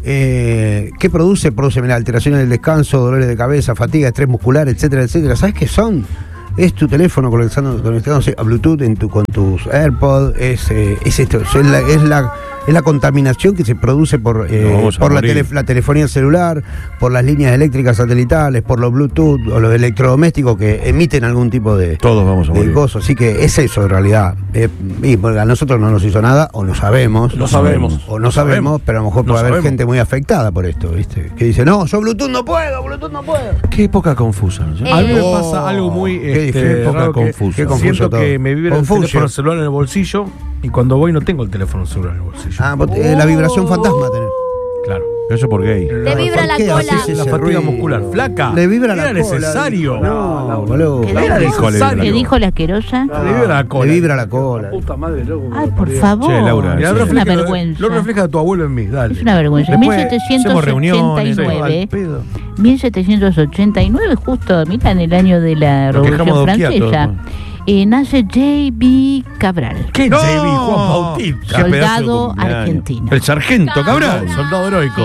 [SPEAKER 1] Eh, ¿Qué produce? Produce mira, alteraciones del descanso, dolores de cabeza, fatiga, estrés muscular, etcétera, etcétera. ¿Sabes qué son? Es tu teléfono conectando- conectándose a Bluetooth en tu, con tus AirPods, es, eh, es esto, es la, es, la, es la contaminación que se produce por, eh,
[SPEAKER 5] Nos vamos a
[SPEAKER 1] por la,
[SPEAKER 5] morir.
[SPEAKER 1] tele- la telefonía celular, por las líneas eléctricas satelitales, por los Bluetooth o los electrodomésticos que emiten algún tipo de,
[SPEAKER 5] Todos vamos a
[SPEAKER 1] de
[SPEAKER 5] morir.
[SPEAKER 1] gozo. Así que es eso en realidad. Eh, y porque a nosotros no nos hizo nada, o no sabemos.
[SPEAKER 3] No sabemos.
[SPEAKER 1] O no sabemos, pero a lo mejor
[SPEAKER 3] No
[SPEAKER 1] puede haber
[SPEAKER 3] sabemos.
[SPEAKER 1] gente muy afectada por esto, ¿viste? Que dice, no, yo Bluetooth no puedo, Bluetooth no puedo.
[SPEAKER 5] Qué época confusa, ¿no?
[SPEAKER 2] Eh,
[SPEAKER 3] A mí me
[SPEAKER 1] Oh,
[SPEAKER 3] pasa algo muy
[SPEAKER 1] qué
[SPEAKER 3] este,
[SPEAKER 1] difícil,
[SPEAKER 5] época
[SPEAKER 3] raro que
[SPEAKER 5] confusa.
[SPEAKER 1] Qué confuso
[SPEAKER 3] siento
[SPEAKER 1] todo.
[SPEAKER 3] que me vibra
[SPEAKER 1] Confuso.
[SPEAKER 3] el teléfono celular en el bolsillo y cuando voy no tengo el teléfono celular en el bolsillo.
[SPEAKER 1] Ah, vos te- eh, la vibración fantasma tenés.
[SPEAKER 3] Claro.
[SPEAKER 5] Eso por gay.
[SPEAKER 2] Te vibra
[SPEAKER 1] ¿Por
[SPEAKER 2] la
[SPEAKER 1] qué
[SPEAKER 2] cola.
[SPEAKER 1] haces ese
[SPEAKER 3] La fatiga
[SPEAKER 1] ruido?
[SPEAKER 3] muscular. Flaca.
[SPEAKER 1] Le vibra la
[SPEAKER 3] Era
[SPEAKER 1] cola.
[SPEAKER 3] necesario.
[SPEAKER 1] No, boludo.
[SPEAKER 4] ¿Qué
[SPEAKER 1] Le
[SPEAKER 3] Era
[SPEAKER 4] dijo?
[SPEAKER 3] necesario.
[SPEAKER 4] ¿Qué dijo la asquerosa?
[SPEAKER 3] Le vibra la cola.
[SPEAKER 1] vibra la cola.
[SPEAKER 6] Puta madre, loco.
[SPEAKER 4] Ay, por favor.
[SPEAKER 5] Che, Laura,
[SPEAKER 3] Mirá,
[SPEAKER 5] sí.
[SPEAKER 3] lo
[SPEAKER 4] Es una
[SPEAKER 3] refleja-
[SPEAKER 4] vergüenza.
[SPEAKER 3] Lo refleja tu abuelo en mí, dale.
[SPEAKER 4] Es una vergüenza. En
[SPEAKER 5] Después hacemos reuniones,
[SPEAKER 4] mil setecientos ochenta y nueve,
[SPEAKER 5] al pedo.
[SPEAKER 4] mil setecientos ochenta y nueve, justo, mira, en el año de la
[SPEAKER 5] Lo
[SPEAKER 4] Revolución
[SPEAKER 5] quejamos de Occhiato,
[SPEAKER 4] Francesa,
[SPEAKER 5] después.
[SPEAKER 4] eh, nace J B Cabral.
[SPEAKER 3] ¿Qué
[SPEAKER 5] No.
[SPEAKER 3] J B? Juan Bautista.
[SPEAKER 5] Qué pedazo de
[SPEAKER 4] Soldado
[SPEAKER 5] cumpleaños.
[SPEAKER 4] argentino.
[SPEAKER 5] El sargento Cabral.
[SPEAKER 3] Soldado heroico.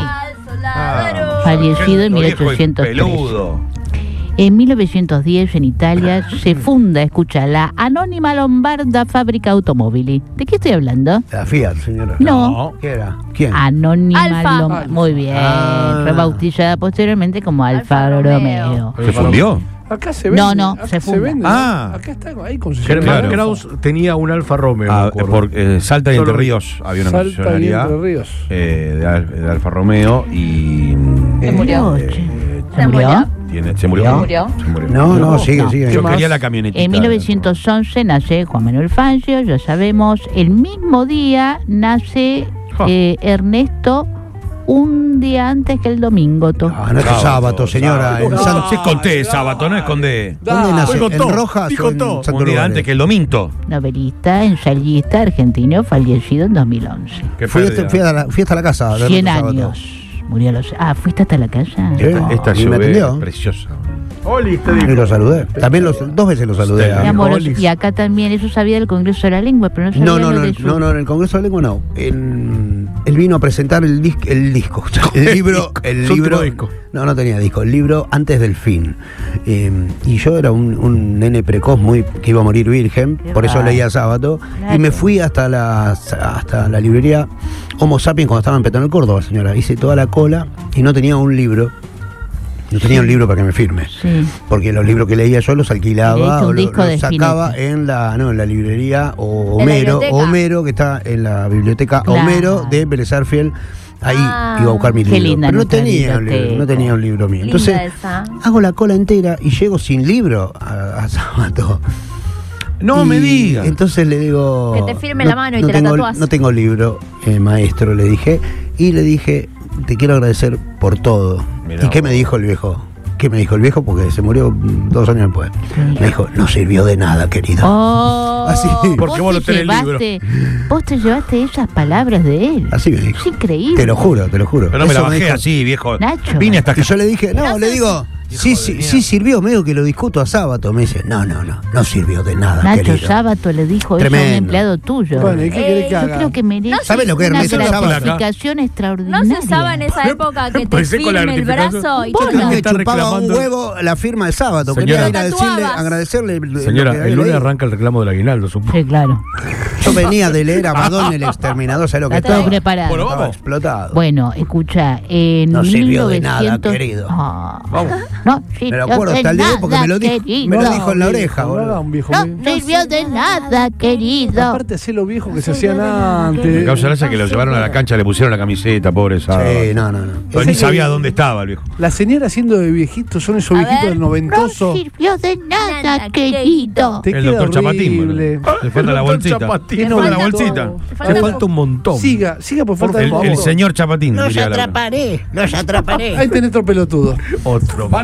[SPEAKER 2] Soldado.
[SPEAKER 4] Fallecido en
[SPEAKER 5] Sargento
[SPEAKER 4] mil
[SPEAKER 5] viejo y
[SPEAKER 4] ochocientos tres.
[SPEAKER 5] peludo.
[SPEAKER 4] En mil novecientos diez, en Italia, se funda, escucha, la Anónima Lombarda Fábrica Automóvili. ¿De qué estoy hablando?
[SPEAKER 1] La Fiat, señora.
[SPEAKER 4] No.
[SPEAKER 1] ¿Qué era? ¿Quién?
[SPEAKER 4] Anónima
[SPEAKER 2] Alfa.
[SPEAKER 4] Lombarda. Muy bien.
[SPEAKER 1] Ah.
[SPEAKER 4] Rebautizada posteriormente como Alfa,
[SPEAKER 2] Alfa
[SPEAKER 4] Romeo.
[SPEAKER 2] Romeo.
[SPEAKER 5] ¿Se fundió?
[SPEAKER 6] Acá se vende.
[SPEAKER 4] No, no,
[SPEAKER 6] acá
[SPEAKER 4] se
[SPEAKER 6] se,
[SPEAKER 4] funda.
[SPEAKER 6] vende.
[SPEAKER 5] Ah.
[SPEAKER 6] Acá está, ahí con su
[SPEAKER 3] Germán
[SPEAKER 5] Claro.
[SPEAKER 3] Kraus tenía un Alfa Romeo. me
[SPEAKER 5] Ah,
[SPEAKER 3] acuerdo.
[SPEAKER 5] por eh, Salta y
[SPEAKER 3] Solo-
[SPEAKER 5] Entre Ríos había una
[SPEAKER 6] Salta y
[SPEAKER 5] concesionaria
[SPEAKER 6] Entre Ríos.
[SPEAKER 5] eh, de, Al- de Alfa Romeo y.
[SPEAKER 2] Se
[SPEAKER 5] eh,
[SPEAKER 2] murió.
[SPEAKER 5] eh,
[SPEAKER 4] ¿Se murió?
[SPEAKER 5] tiene- ¿Se murió?
[SPEAKER 4] ¿Se
[SPEAKER 2] murió?
[SPEAKER 5] Se murió.
[SPEAKER 1] No, no, sigue,
[SPEAKER 4] No.
[SPEAKER 1] sigue.
[SPEAKER 5] Yo
[SPEAKER 6] más?
[SPEAKER 5] quería la camionetita.
[SPEAKER 4] En mil novecientos once nace Juan Manuel Fangio, ya sabemos. El mismo día nace
[SPEAKER 3] Ja.
[SPEAKER 4] eh, Ernesto, un día antes que el domingo. to.
[SPEAKER 1] Ah, no es sábado, señora. En
[SPEAKER 5] No,
[SPEAKER 1] San-
[SPEAKER 5] sí, conté sábado, no escondé.
[SPEAKER 1] ¿Dónde nace?
[SPEAKER 3] dijo
[SPEAKER 1] ¿En
[SPEAKER 3] todo,
[SPEAKER 1] Rojas
[SPEAKER 3] dijo
[SPEAKER 1] o en
[SPEAKER 3] todo.
[SPEAKER 1] Santo
[SPEAKER 5] Un día
[SPEAKER 1] Lugares?
[SPEAKER 5] antes que el domingo.
[SPEAKER 4] Novelista, ensayista argentino, fallecido en dos mil once.
[SPEAKER 5] Qué
[SPEAKER 1] Fui,
[SPEAKER 5] pérdida.
[SPEAKER 1] hasta, fui, a la, fui hasta la casa. de
[SPEAKER 4] cien
[SPEAKER 1] Ernesto Sabato.
[SPEAKER 4] años. Murió a los... Ah, ¿fuiste hasta la casa?
[SPEAKER 1] Sí.
[SPEAKER 5] Esta, esta
[SPEAKER 1] Y me
[SPEAKER 5] lluvia
[SPEAKER 1] atendió.
[SPEAKER 5] es preciosa.
[SPEAKER 3] Oli, te
[SPEAKER 1] Y
[SPEAKER 3] digo.
[SPEAKER 1] lo saludé. También los, dos veces lo saludé.
[SPEAKER 5] Usted,
[SPEAKER 1] a-
[SPEAKER 4] Mi amor,
[SPEAKER 3] Olis.
[SPEAKER 4] y acá también, eso sabía del Congreso de la Lengua, pero no sabía
[SPEAKER 1] No, no,
[SPEAKER 4] lo
[SPEAKER 1] no,
[SPEAKER 4] de su...
[SPEAKER 1] no, no, en el Congreso de la Lengua no. En- él vino a presentar el, dis- el disco. El libro. El
[SPEAKER 3] Su
[SPEAKER 1] libro
[SPEAKER 3] último disco.
[SPEAKER 1] No, no tenía disco. El libro Antes del Fin. Eh, y yo era un, un nene precoz muy que iba a morir virgen,
[SPEAKER 4] Qué
[SPEAKER 1] por eso
[SPEAKER 4] raro.
[SPEAKER 1] leía sábado.
[SPEAKER 4] Claro.
[SPEAKER 1] Y me fui hasta la, hasta la librería Homo Sapiens cuando estaba en Petón el Córdoba, señora. Hice toda la cola y no tenía un libro. No tenía un libro para que me firme.
[SPEAKER 4] Sí.
[SPEAKER 1] Porque los libros que leía yo los
[SPEAKER 4] Le
[SPEAKER 1] alquilaba
[SPEAKER 4] diste un
[SPEAKER 1] o lo-
[SPEAKER 4] disco de
[SPEAKER 1] los sacaba
[SPEAKER 4] Spinetta.
[SPEAKER 1] en la, no, en la librería o
[SPEAKER 2] ¿En la
[SPEAKER 1] Homero,
[SPEAKER 2] biblioteca?
[SPEAKER 1] Homero que está en la biblioteca
[SPEAKER 4] Claro.
[SPEAKER 1] Homero de Vélez Arfiel. Ahí
[SPEAKER 2] Ah,
[SPEAKER 1] iba a buscar mi
[SPEAKER 4] qué
[SPEAKER 1] libro.
[SPEAKER 4] linda
[SPEAKER 1] Pero no
[SPEAKER 4] nuestra
[SPEAKER 1] tenía, un libro,
[SPEAKER 4] biblioteca.
[SPEAKER 1] no tenía un libro mío.
[SPEAKER 2] Linda
[SPEAKER 1] Entonces
[SPEAKER 2] esa.
[SPEAKER 1] hago la cola entera y llego sin libro a, a Sábado.
[SPEAKER 5] No
[SPEAKER 1] Y
[SPEAKER 5] me digas.
[SPEAKER 1] Entonces le digo.
[SPEAKER 2] Que te firme la mano y te la
[SPEAKER 1] tengo,
[SPEAKER 2] tatuás.
[SPEAKER 1] No tengo libro, eh, maestro, le dije. Y le dije, te quiero agradecer por todo.
[SPEAKER 5] Mirá
[SPEAKER 1] ¿Y qué
[SPEAKER 5] vos.
[SPEAKER 1] me dijo el viejo? ¿Qué me dijo el viejo? Porque se murió mm, dos años después. Me dijo, no sirvió de nada, querido.
[SPEAKER 4] Oh,
[SPEAKER 1] Así.
[SPEAKER 3] Porque vos
[SPEAKER 4] te
[SPEAKER 3] no tenés
[SPEAKER 4] llevaste, vos te llevaste esas palabras de él.
[SPEAKER 1] Así me dijo.
[SPEAKER 4] Es increíble.
[SPEAKER 1] Te lo juro, te lo juro.
[SPEAKER 5] Pero no me la
[SPEAKER 1] Eso
[SPEAKER 5] bajé
[SPEAKER 1] dijo.
[SPEAKER 5] así, viejo.
[SPEAKER 4] Nacho.
[SPEAKER 5] Vine hasta
[SPEAKER 1] Y
[SPEAKER 5] acá.
[SPEAKER 1] yo le dije, no,
[SPEAKER 2] No
[SPEAKER 1] le
[SPEAKER 2] sé
[SPEAKER 1] digo,
[SPEAKER 5] Hijo
[SPEAKER 1] sí,
[SPEAKER 5] de
[SPEAKER 1] sí,
[SPEAKER 5] mierda.
[SPEAKER 1] sí sirvió, medio que lo discuto a Sábato. Me dice, no, no, no, no sirvió de nada,
[SPEAKER 4] Nacho
[SPEAKER 1] querido.
[SPEAKER 4] Sábato le dijo eso a un
[SPEAKER 1] Tremendo.
[SPEAKER 4] empleado tuyo.
[SPEAKER 6] Bueno, ¿y qué
[SPEAKER 2] Eh,
[SPEAKER 6] querés que
[SPEAKER 4] Yo
[SPEAKER 6] haga?
[SPEAKER 4] creo que merece
[SPEAKER 1] ¿Sabe lo que es
[SPEAKER 4] una
[SPEAKER 1] Ernesto Sábato?
[SPEAKER 4] gratificación
[SPEAKER 2] No
[SPEAKER 4] extraordinaria.
[SPEAKER 2] se usaba en esa época que te
[SPEAKER 3] Empecé con la
[SPEAKER 2] firme el
[SPEAKER 3] gratificación.
[SPEAKER 2] brazo y
[SPEAKER 1] Yo
[SPEAKER 2] que
[SPEAKER 1] creo que
[SPEAKER 2] no.
[SPEAKER 1] me
[SPEAKER 3] está
[SPEAKER 1] chupaba un
[SPEAKER 3] reclamando-
[SPEAKER 1] huevo la firma de Sábato.
[SPEAKER 3] Señora.
[SPEAKER 1] Quería ir a
[SPEAKER 2] Te
[SPEAKER 1] decirle,
[SPEAKER 2] tatuabas.
[SPEAKER 1] agradecerle. lo que
[SPEAKER 3] Señora,
[SPEAKER 1] había
[SPEAKER 3] el lunes
[SPEAKER 1] leído.
[SPEAKER 3] arranca el reclamo del aguinaldo, supongo.
[SPEAKER 4] Sí, claro.
[SPEAKER 1] Yo venía de leer a Madonna el Exterminador, ¿sabes lo que
[SPEAKER 4] Está todo
[SPEAKER 1] estaba?
[SPEAKER 4] preparado.
[SPEAKER 3] Bueno,
[SPEAKER 1] Estaba
[SPEAKER 3] vamos.
[SPEAKER 1] explotado.
[SPEAKER 4] Bueno, escucha, en
[SPEAKER 1] No sirvió de nada,
[SPEAKER 4] 1900
[SPEAKER 1] querido.
[SPEAKER 4] Ah,
[SPEAKER 3] Vamos.
[SPEAKER 4] no
[SPEAKER 1] Me
[SPEAKER 4] sirvió
[SPEAKER 1] lo acuerdo
[SPEAKER 4] de
[SPEAKER 1] hasta el día de hoy porque
[SPEAKER 4] nada,
[SPEAKER 1] me lo dijo,
[SPEAKER 4] querido.
[SPEAKER 1] me lo
[SPEAKER 6] No,
[SPEAKER 1] dijo en la
[SPEAKER 6] viejo,
[SPEAKER 1] oreja,
[SPEAKER 6] no era
[SPEAKER 1] boludo.
[SPEAKER 6] un viejo
[SPEAKER 4] No
[SPEAKER 6] bien.
[SPEAKER 4] sirvió de nada, querido.
[SPEAKER 6] Aparte, hacé lo viejo que se hacían
[SPEAKER 5] Me
[SPEAKER 6] antes.
[SPEAKER 5] causa gracia que lo llevaron a la cancha, le pusieron la camiseta, pobre sábado.
[SPEAKER 1] Sí, no, no, no.
[SPEAKER 5] Pero ni sabía dónde estaba el viejo.
[SPEAKER 6] La señora haciendo de viejito, son esos
[SPEAKER 2] A
[SPEAKER 6] viejitos
[SPEAKER 2] ver.
[SPEAKER 6] del
[SPEAKER 4] No
[SPEAKER 6] noventoso.
[SPEAKER 4] sirvió de
[SPEAKER 2] Nada,
[SPEAKER 4] nada, querido.
[SPEAKER 6] Te
[SPEAKER 5] El
[SPEAKER 6] queda
[SPEAKER 5] doctor Chapatín.
[SPEAKER 6] horrible.
[SPEAKER 5] boludo. Le falta la
[SPEAKER 3] El doctor
[SPEAKER 5] bolsita.
[SPEAKER 3] Chapatín.
[SPEAKER 5] Le
[SPEAKER 2] Le
[SPEAKER 5] falta la
[SPEAKER 2] falta
[SPEAKER 5] bolsita.
[SPEAKER 2] todo.
[SPEAKER 3] Le
[SPEAKER 2] Falta
[SPEAKER 3] falta un montón.
[SPEAKER 6] Siga, siga por falta de
[SPEAKER 5] El,
[SPEAKER 6] favor.
[SPEAKER 5] el señor Chapatín.
[SPEAKER 1] Los
[SPEAKER 5] diría Laura.
[SPEAKER 1] atraparé, los atraparé.
[SPEAKER 6] Ahí tenés otro pelotudo.
[SPEAKER 3] Otro.
[SPEAKER 5] Para.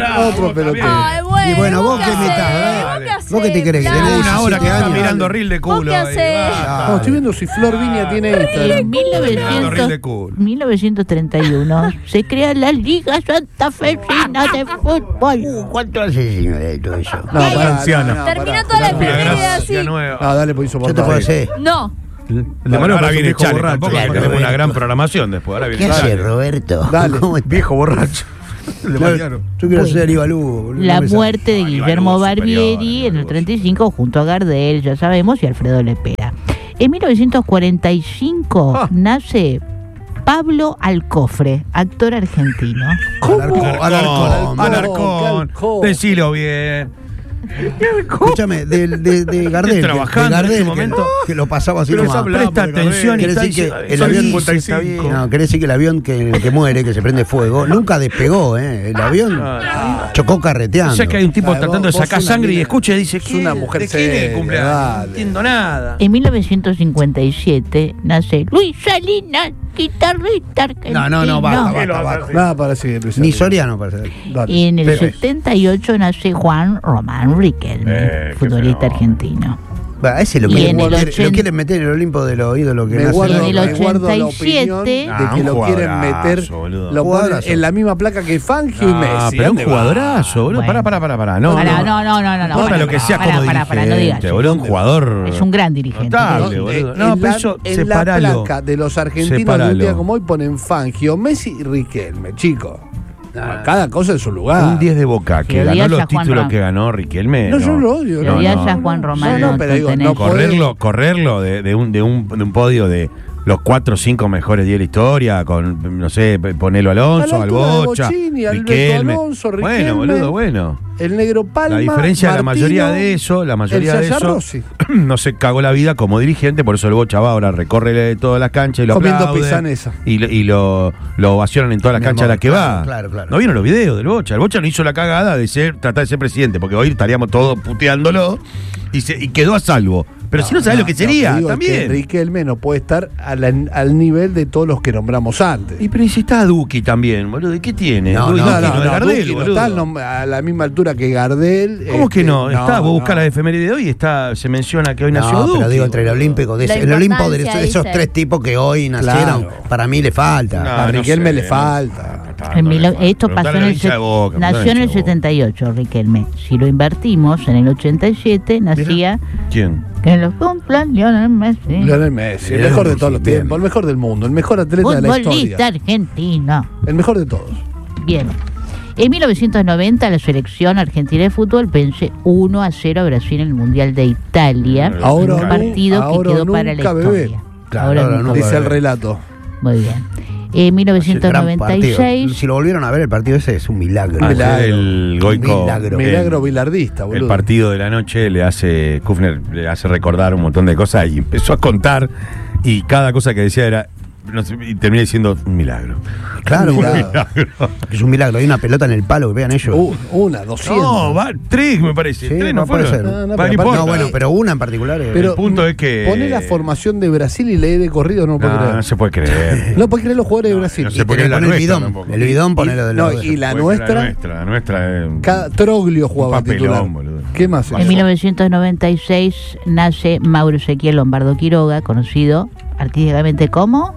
[SPEAKER 5] bravo,
[SPEAKER 6] otro
[SPEAKER 5] vos
[SPEAKER 6] pelotero.
[SPEAKER 2] Ay, bueno.
[SPEAKER 1] Y bueno, vos
[SPEAKER 2] qué
[SPEAKER 1] qué metás,
[SPEAKER 2] hacés,
[SPEAKER 1] ¿eh?
[SPEAKER 2] ¿Vos qué hacés?
[SPEAKER 1] ¿Vos qué te crees? Que
[SPEAKER 2] Claro.
[SPEAKER 1] tenés
[SPEAKER 5] Una hora que
[SPEAKER 1] diecisiete
[SPEAKER 5] está
[SPEAKER 1] años.
[SPEAKER 5] mirando reel de culo.
[SPEAKER 2] ¿Vos qué
[SPEAKER 5] ahí,
[SPEAKER 2] hacés?
[SPEAKER 5] va.
[SPEAKER 6] No, estoy viendo si Flor Viña tiene Instagram.
[SPEAKER 4] En
[SPEAKER 5] Mirando reel de
[SPEAKER 4] 1900,
[SPEAKER 5] culo.
[SPEAKER 4] mil novecientos treinta y uno se crea la Liga Santafesina de Fútbol.
[SPEAKER 1] Uh, ¿Cuánto hace de todo eso?
[SPEAKER 6] No, pará,
[SPEAKER 5] anciana.
[SPEAKER 6] no, no,
[SPEAKER 2] Terminó
[SPEAKER 6] pará.
[SPEAKER 2] toda la
[SPEAKER 6] No,
[SPEAKER 2] efeméride
[SPEAKER 5] Gracias,
[SPEAKER 2] así.
[SPEAKER 5] nueva.
[SPEAKER 6] No, dale, pues
[SPEAKER 1] Yo te puedo
[SPEAKER 6] insoportable.
[SPEAKER 1] hacer.
[SPEAKER 2] No.
[SPEAKER 3] Le
[SPEAKER 5] Ahora,
[SPEAKER 3] mando
[SPEAKER 5] ahora
[SPEAKER 3] un
[SPEAKER 5] viene
[SPEAKER 3] viejo
[SPEAKER 5] Chale,
[SPEAKER 3] borracho.
[SPEAKER 5] tampoco
[SPEAKER 1] Claro,
[SPEAKER 5] tenemos una
[SPEAKER 1] Roberto.
[SPEAKER 5] gran programación después. Ahora viene
[SPEAKER 1] ¿Qué hace,
[SPEAKER 5] Chale.
[SPEAKER 1] Roberto?
[SPEAKER 6] Dale.
[SPEAKER 1] ¿Cómo estás?
[SPEAKER 3] Viejo borracho. Le
[SPEAKER 1] Claro,
[SPEAKER 3] mañaron.
[SPEAKER 1] yo quiero ser Aníbal Hugo, boludo,
[SPEAKER 4] La
[SPEAKER 1] no me sale.
[SPEAKER 4] muerte de
[SPEAKER 5] Aníbal
[SPEAKER 4] Guillermo
[SPEAKER 5] Hugo
[SPEAKER 4] Barbieri
[SPEAKER 5] superior,
[SPEAKER 4] en
[SPEAKER 5] Aníbal
[SPEAKER 4] el
[SPEAKER 5] Hugo.
[SPEAKER 4] treinta y cinco junto a Gardel, ya sabemos, y Alfredo Lepera. En mil novecientos cuarenta y cinco
[SPEAKER 3] Ah.
[SPEAKER 4] nace Pablo Alcofre, actor argentino.
[SPEAKER 1] Alarcón,
[SPEAKER 5] Alarcón,
[SPEAKER 1] Alarcón.
[SPEAKER 5] Alarcón.
[SPEAKER 6] Alarcón.
[SPEAKER 5] Decilo bien.
[SPEAKER 1] Escúchame, de, de, de Gardel.
[SPEAKER 5] Estoy trabajando
[SPEAKER 1] de Gardel,
[SPEAKER 5] en este
[SPEAKER 1] que-
[SPEAKER 5] momento.
[SPEAKER 1] Que, lo pasaba así
[SPEAKER 5] Pero
[SPEAKER 1] nomás.
[SPEAKER 5] hablamos Presta de Gardel. atención y
[SPEAKER 1] Quiere
[SPEAKER 5] está
[SPEAKER 1] decir
[SPEAKER 5] diciendo,
[SPEAKER 1] que el
[SPEAKER 5] son
[SPEAKER 1] avión
[SPEAKER 5] cincuenta y cinco.
[SPEAKER 1] No, quiere decir que el avión que, que muere, que se prende fuego, nunca despegó, ¿eh? El avión chocó carreteando.
[SPEAKER 5] O sea que hay un tipo
[SPEAKER 6] Ay,
[SPEAKER 5] tratando de
[SPEAKER 6] vos- vos
[SPEAKER 5] sacar
[SPEAKER 6] una
[SPEAKER 5] sangre y
[SPEAKER 6] mina-
[SPEAKER 5] escucha y dice,
[SPEAKER 6] es
[SPEAKER 5] ¿qué?
[SPEAKER 6] una mujer
[SPEAKER 5] ¿De quién es el
[SPEAKER 6] seria,
[SPEAKER 5] cumpleaños?
[SPEAKER 6] dale.
[SPEAKER 5] No entiendo nada.
[SPEAKER 4] En mil novecientos cincuenta y siete nace Luis Salinas, guitarrista argentino.
[SPEAKER 1] No, no, no, basta,
[SPEAKER 5] ¿Qué lo
[SPEAKER 1] basta,
[SPEAKER 5] vas a
[SPEAKER 1] basta.
[SPEAKER 5] hacer?
[SPEAKER 6] Nada para seguir, Luis.
[SPEAKER 1] Ni Soriano parece.
[SPEAKER 6] Dale.
[SPEAKER 4] Y en el
[SPEAKER 1] Pero-
[SPEAKER 4] setenta y ocho nace Juan Román Riquelme,
[SPEAKER 5] Eh, qué
[SPEAKER 4] futbolista
[SPEAKER 5] fenómeno.
[SPEAKER 4] argentino.
[SPEAKER 1] Bueno, a ese lo
[SPEAKER 4] Y
[SPEAKER 1] quieren,
[SPEAKER 4] en el
[SPEAKER 1] meter,
[SPEAKER 4] ochenta
[SPEAKER 1] lo quieren meter en el Olimpo de los ídolos que
[SPEAKER 6] Me
[SPEAKER 1] nacen
[SPEAKER 6] guardo,
[SPEAKER 4] en el
[SPEAKER 1] ahí.
[SPEAKER 6] me guardo la
[SPEAKER 4] ochenta y siete.
[SPEAKER 6] opinión de
[SPEAKER 5] Ah,
[SPEAKER 6] que
[SPEAKER 5] un
[SPEAKER 6] lo quieren
[SPEAKER 5] jugadorazo,
[SPEAKER 6] meter
[SPEAKER 5] boludo.
[SPEAKER 6] lo ponen
[SPEAKER 1] Jugadorazo.
[SPEAKER 6] en la misma placa que Fangio y
[SPEAKER 5] Ah,
[SPEAKER 6] Messi.
[SPEAKER 5] pero un
[SPEAKER 6] ¿Dónde va?
[SPEAKER 5] jugadorazo, boludo.
[SPEAKER 4] Bueno.
[SPEAKER 5] Pará, pará, pará, pará. No,
[SPEAKER 4] Pará,
[SPEAKER 5] no,
[SPEAKER 4] no, no, no, no,
[SPEAKER 5] No, para
[SPEAKER 4] pará,
[SPEAKER 5] lo que sea
[SPEAKER 4] pará,
[SPEAKER 5] como
[SPEAKER 4] pará, pará, no digas
[SPEAKER 5] dirigente,
[SPEAKER 4] eso.
[SPEAKER 5] boludo. Un jugador
[SPEAKER 4] Es un gran dirigente.
[SPEAKER 5] notable,
[SPEAKER 6] En-
[SPEAKER 5] boludo.
[SPEAKER 6] en
[SPEAKER 5] No,
[SPEAKER 6] la-
[SPEAKER 5] pero eso,
[SPEAKER 6] en
[SPEAKER 5] separalo.
[SPEAKER 6] la placa de los argentinos de un
[SPEAKER 5] Separalo.
[SPEAKER 6] día como hoy ponen Fangio, Messi y Riquelme, chicos. Cada cosa en su lugar.
[SPEAKER 5] Un diez de Boca que
[SPEAKER 4] Si
[SPEAKER 5] ganó
[SPEAKER 4] odias
[SPEAKER 5] los
[SPEAKER 4] a Juan
[SPEAKER 5] títulos
[SPEAKER 4] Ram-
[SPEAKER 5] que ganó Riquelme.
[SPEAKER 6] No, yo lo odio.
[SPEAKER 4] Si
[SPEAKER 6] no,
[SPEAKER 4] odias
[SPEAKER 6] no,
[SPEAKER 4] a
[SPEAKER 6] no.
[SPEAKER 4] Juan Román,
[SPEAKER 6] No, no,
[SPEAKER 4] no
[SPEAKER 6] pero
[SPEAKER 4] te
[SPEAKER 6] digo,
[SPEAKER 4] tenés-
[SPEAKER 6] no podés-
[SPEAKER 5] Correrlo, correrlo de, de un, de, un, de un podio de los cuatro o cinco mejores días de la historia, con, no sé, ponelo
[SPEAKER 6] A
[SPEAKER 5] Alonso,
[SPEAKER 6] la
[SPEAKER 5] al
[SPEAKER 6] altura de
[SPEAKER 5] Bocha,
[SPEAKER 6] Bochini, Alberto
[SPEAKER 5] Riquelme.
[SPEAKER 6] Alonso, Riquelme.
[SPEAKER 5] Bueno, boludo, bueno.
[SPEAKER 6] El negro Palma.
[SPEAKER 5] La diferencia de la
[SPEAKER 6] Martino,
[SPEAKER 5] mayoría de eso, la mayoría
[SPEAKER 6] el
[SPEAKER 5] de
[SPEAKER 6] Yaya
[SPEAKER 5] eso,
[SPEAKER 6] Rossi.
[SPEAKER 5] no se cagó la vida como dirigente, por eso el Bocha va ahora, recorre todas las canchas y lo
[SPEAKER 6] Comiendo
[SPEAKER 5] aplauden,
[SPEAKER 6] pisanesa.
[SPEAKER 5] y, lo- y lo, lo ovacionan en todas las
[SPEAKER 1] Mi
[SPEAKER 5] canchas a
[SPEAKER 1] amor,
[SPEAKER 5] las que
[SPEAKER 1] claro,
[SPEAKER 5] va.
[SPEAKER 1] claro, claro.
[SPEAKER 5] ¿No vieron los videos del Bocha? El Bocha no hizo la cagada de ser, tratar de ser presidente, porque hoy estaríamos todos puteándolo y, se, y quedó a salvo. Pero si no sabes lo que sería,
[SPEAKER 6] Lo digo es que
[SPEAKER 5] también.
[SPEAKER 6] Riquelme no puede estar a la- al nivel de todos los que nombramos antes.
[SPEAKER 5] Y pero y si está Duki también, boludo, ¿y qué tiene?
[SPEAKER 1] No,
[SPEAKER 5] Duki
[SPEAKER 1] no,
[SPEAKER 5] no,
[SPEAKER 1] no,
[SPEAKER 5] es
[SPEAKER 6] no,
[SPEAKER 5] Gardel,
[SPEAKER 6] Duki no
[SPEAKER 5] boludo.
[SPEAKER 6] está al nom- a la misma altura que Gardel.
[SPEAKER 5] ¿Cómo que
[SPEAKER 6] este,
[SPEAKER 5] no? Está, vos buscás
[SPEAKER 6] no.
[SPEAKER 5] la efeméride de hoy y está, se menciona que hoy nació
[SPEAKER 1] No,
[SPEAKER 5] Duki.
[SPEAKER 1] pero digo, entre el Olímpico, de
[SPEAKER 2] La
[SPEAKER 1] ese- el Olimpo de
[SPEAKER 2] importancia,
[SPEAKER 1] esos, esos
[SPEAKER 2] dice.
[SPEAKER 1] tres tipos que hoy nacieron,
[SPEAKER 6] Claro.
[SPEAKER 1] para mí le falta.
[SPEAKER 5] No,
[SPEAKER 6] A
[SPEAKER 5] no
[SPEAKER 6] Riquelme
[SPEAKER 5] sé,
[SPEAKER 6] le
[SPEAKER 5] no.
[SPEAKER 6] falta.
[SPEAKER 4] En mil- esto pasó en el,
[SPEAKER 5] hincha de
[SPEAKER 4] set-
[SPEAKER 5] Boca,
[SPEAKER 4] nació en el
[SPEAKER 5] hincha de Boca.
[SPEAKER 4] setenta y ocho, Riquelme. Si lo invertimos, en el ochenta y siete nacía
[SPEAKER 5] ¿Quién?
[SPEAKER 4] que los cumplan Lionel Messi,
[SPEAKER 6] Lionel Messi, el
[SPEAKER 1] Lionel
[SPEAKER 6] mejor de
[SPEAKER 1] Messi,
[SPEAKER 6] todos los
[SPEAKER 1] bien.
[SPEAKER 6] tiempos, el mejor del mundo, el mejor atleta de la
[SPEAKER 4] futbolista
[SPEAKER 6] historia.
[SPEAKER 4] argentino.
[SPEAKER 6] El mejor de todos.
[SPEAKER 4] Bien. En mil novecientos noventa la selección argentina de fútbol vence uno a cero a Brasil en el Mundial de Italia.
[SPEAKER 6] Ahora
[SPEAKER 4] un
[SPEAKER 6] nu-
[SPEAKER 4] partido que
[SPEAKER 6] ahora
[SPEAKER 4] quedó para la
[SPEAKER 6] nunca,
[SPEAKER 4] historia.
[SPEAKER 6] bebé.
[SPEAKER 1] Claro,
[SPEAKER 4] ahora
[SPEAKER 1] ahora
[SPEAKER 4] nunca.
[SPEAKER 1] nunca.
[SPEAKER 6] Dice el relato.
[SPEAKER 4] Muy bien. En mil novecientos noventa y
[SPEAKER 1] Gran partido.
[SPEAKER 4] seis
[SPEAKER 1] Si lo volvieron a ver, el partido ese es un milagro.
[SPEAKER 6] Ah, milagro.
[SPEAKER 5] El Goico.
[SPEAKER 1] Milagro.
[SPEAKER 5] el-
[SPEAKER 6] Milagro bilardista, boludo.
[SPEAKER 5] El partido de la noche le hace, Kufner le hace recordar un montón de cosas y empezó a contar y cada cosa que decía era, no sé, y terminé diciendo un milagro.
[SPEAKER 1] Claro,
[SPEAKER 6] Un
[SPEAKER 1] boludo.
[SPEAKER 6] milagro.
[SPEAKER 1] Es un milagro. Hay una pelota en el palo que vean ellos.
[SPEAKER 6] Uh, una, doscientos.
[SPEAKER 5] No, va, tres me parece.
[SPEAKER 1] Sí,
[SPEAKER 5] tres
[SPEAKER 1] no
[SPEAKER 5] no
[SPEAKER 1] puede
[SPEAKER 5] fueron.
[SPEAKER 1] ser.
[SPEAKER 6] No, no,
[SPEAKER 5] Va,
[SPEAKER 6] pero
[SPEAKER 5] no
[SPEAKER 6] aparte-
[SPEAKER 5] importa.
[SPEAKER 1] no, bueno, pero una en particular. eh.
[SPEAKER 6] Pero
[SPEAKER 5] el punto es que-
[SPEAKER 6] Poné la formación de Brasil y leí de corrido, no lo puedo
[SPEAKER 5] No,
[SPEAKER 6] creer.
[SPEAKER 5] no se puede creer.
[SPEAKER 6] No puedes creer los jugadores de Brasil.
[SPEAKER 5] no
[SPEAKER 6] Y
[SPEAKER 5] se puede
[SPEAKER 1] tenés
[SPEAKER 5] creer
[SPEAKER 1] que
[SPEAKER 5] la
[SPEAKER 1] poner el
[SPEAKER 5] nuestra
[SPEAKER 1] bidón.
[SPEAKER 5] tampoco.
[SPEAKER 1] El bidón, ponelo de
[SPEAKER 6] no,
[SPEAKER 1] los
[SPEAKER 6] y la
[SPEAKER 5] Puede
[SPEAKER 6] nuestra,
[SPEAKER 5] ser La nuestra, la nuestra es-
[SPEAKER 6] cada Troglio jugaba
[SPEAKER 5] Un papelón,
[SPEAKER 6] titular.
[SPEAKER 5] boludo.
[SPEAKER 6] ¿Qué más?
[SPEAKER 4] En mil novecientos noventa y seis nace Mauro Ezequiel Lombardo Quiroga, conocido artísticamente como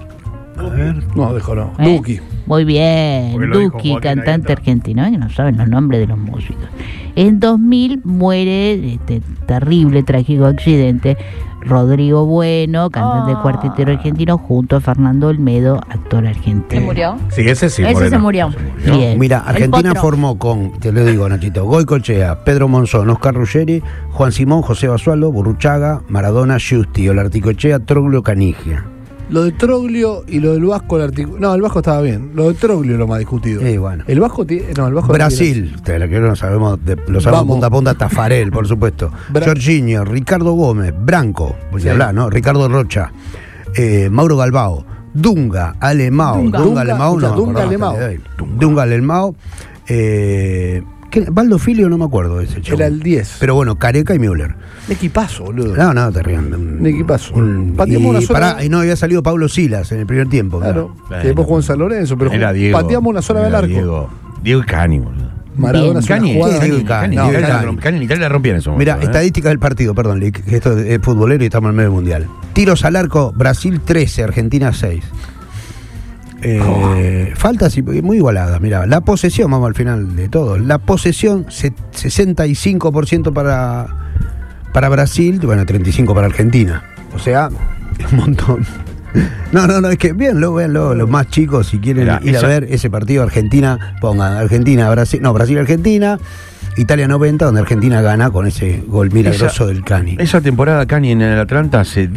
[SPEAKER 6] No, dejó no.
[SPEAKER 4] ¿eh?
[SPEAKER 6] Duki.
[SPEAKER 4] Muy bien,
[SPEAKER 5] Porque lo dijo
[SPEAKER 4] Duki,
[SPEAKER 5] Joaquín
[SPEAKER 4] cantante
[SPEAKER 5] Aguirre.
[SPEAKER 4] argentino, ¿eh? Que no saben los nombres de los músicos. En dos mil muere este terrible, trágico accidente Rodrigo Bueno, cantante
[SPEAKER 2] Oh.
[SPEAKER 4] cuartetero argentino, junto a Fernando Olmedo, actor argentino.
[SPEAKER 2] ¿Se murió?
[SPEAKER 3] Sí, ese sí.
[SPEAKER 2] Ese
[SPEAKER 3] Moreno.
[SPEAKER 2] se murió.
[SPEAKER 4] Bien.
[SPEAKER 1] Mira,
[SPEAKER 2] El
[SPEAKER 1] Argentina
[SPEAKER 2] potro.
[SPEAKER 1] formó con, te lo digo, Nachito, Goy Colchea, Pedro Monzón, Oscar Ruggeri, Juan Simón, José Basualdo, Burruchaga, Maradona, Giusti, Olarticochea, Troglio, Canigia.
[SPEAKER 6] Lo de Troglio y lo del Vasco, el articu- no, el Vasco estaba bien. Lo de Troglio es lo más discutido.
[SPEAKER 1] Sí, bueno.
[SPEAKER 6] El Vasco tiene. No, el Vasco
[SPEAKER 1] Brasil, te la que no sabemos, de- lo sabemos
[SPEAKER 6] Vamos.
[SPEAKER 1] punta a punta, Tafarel, por supuesto.
[SPEAKER 6] Bra-
[SPEAKER 1] Jorginho, Ricardo Gómez, Branco, pues
[SPEAKER 6] Sí.
[SPEAKER 1] hablar, ¿no? Ricardo Rocha, eh, Mauro Galbao, Dunga, Alemao,
[SPEAKER 2] Dunga.
[SPEAKER 1] Dunga,
[SPEAKER 6] Dunga,
[SPEAKER 1] Alemao,
[SPEAKER 6] escucha,
[SPEAKER 1] no me
[SPEAKER 6] Dunga
[SPEAKER 1] acordaba
[SPEAKER 6] Alemao.
[SPEAKER 1] hasta el día de hoy. Dunga Alemao, eh, ¿qué? Baldo Filio no me acuerdo de ese chico.
[SPEAKER 6] Era el diez.
[SPEAKER 1] Pero bueno, Careca y Müller.
[SPEAKER 6] Un equipazo, boludo.
[SPEAKER 1] No, no, te rían.
[SPEAKER 6] Un equipazo.
[SPEAKER 1] Un-
[SPEAKER 6] Pateamos
[SPEAKER 1] y,
[SPEAKER 6] una sola-
[SPEAKER 1] pará, y no había salido Pablo Silas en el primer tiempo.
[SPEAKER 6] Claro.
[SPEAKER 5] Claro.
[SPEAKER 6] Que después jugó en San Lorenzo, pero
[SPEAKER 5] Era
[SPEAKER 6] jugó-
[SPEAKER 5] Diego.
[SPEAKER 6] pateamos una sola
[SPEAKER 5] Era
[SPEAKER 6] del arco.
[SPEAKER 5] Diego, Diego y Cani, boludo.
[SPEAKER 6] Maradona es una
[SPEAKER 5] Cani,
[SPEAKER 6] jugada.
[SPEAKER 5] Cani,
[SPEAKER 1] Cani,
[SPEAKER 5] Cani,
[SPEAKER 1] no,
[SPEAKER 5] Cani,
[SPEAKER 1] Cani.
[SPEAKER 5] Cani, Cani en Italia la rompía en eso.
[SPEAKER 1] Mira,
[SPEAKER 5] ¿eh?
[SPEAKER 1] estadísticas del partido, perdón, Lick, que esto es futbolero y estamos en medio del mundial. Tiros al arco, Brasil trece, Argentina seis. Eh,
[SPEAKER 5] Oh.
[SPEAKER 1] Faltas y- muy igualadas, mira. La posesión, vamos al final de todo. La posesión, se- sesenta y cinco por ciento para, para Brasil, bueno, treinta y cinco por ciento para Argentina. O sea, un montón. No, no, no, es que véanlo, véanlo, los más chicos, si quieren
[SPEAKER 5] Mirá,
[SPEAKER 1] ir
[SPEAKER 5] esa-
[SPEAKER 1] a ver ese partido Argentina, pongan Argentina, Brasil, no, Brasil-Argentina, Italia noventa, donde Argentina gana con ese gol milagroso
[SPEAKER 5] Esa-
[SPEAKER 1] del Cani.
[SPEAKER 5] Esa temporada Cani en el Atlanta se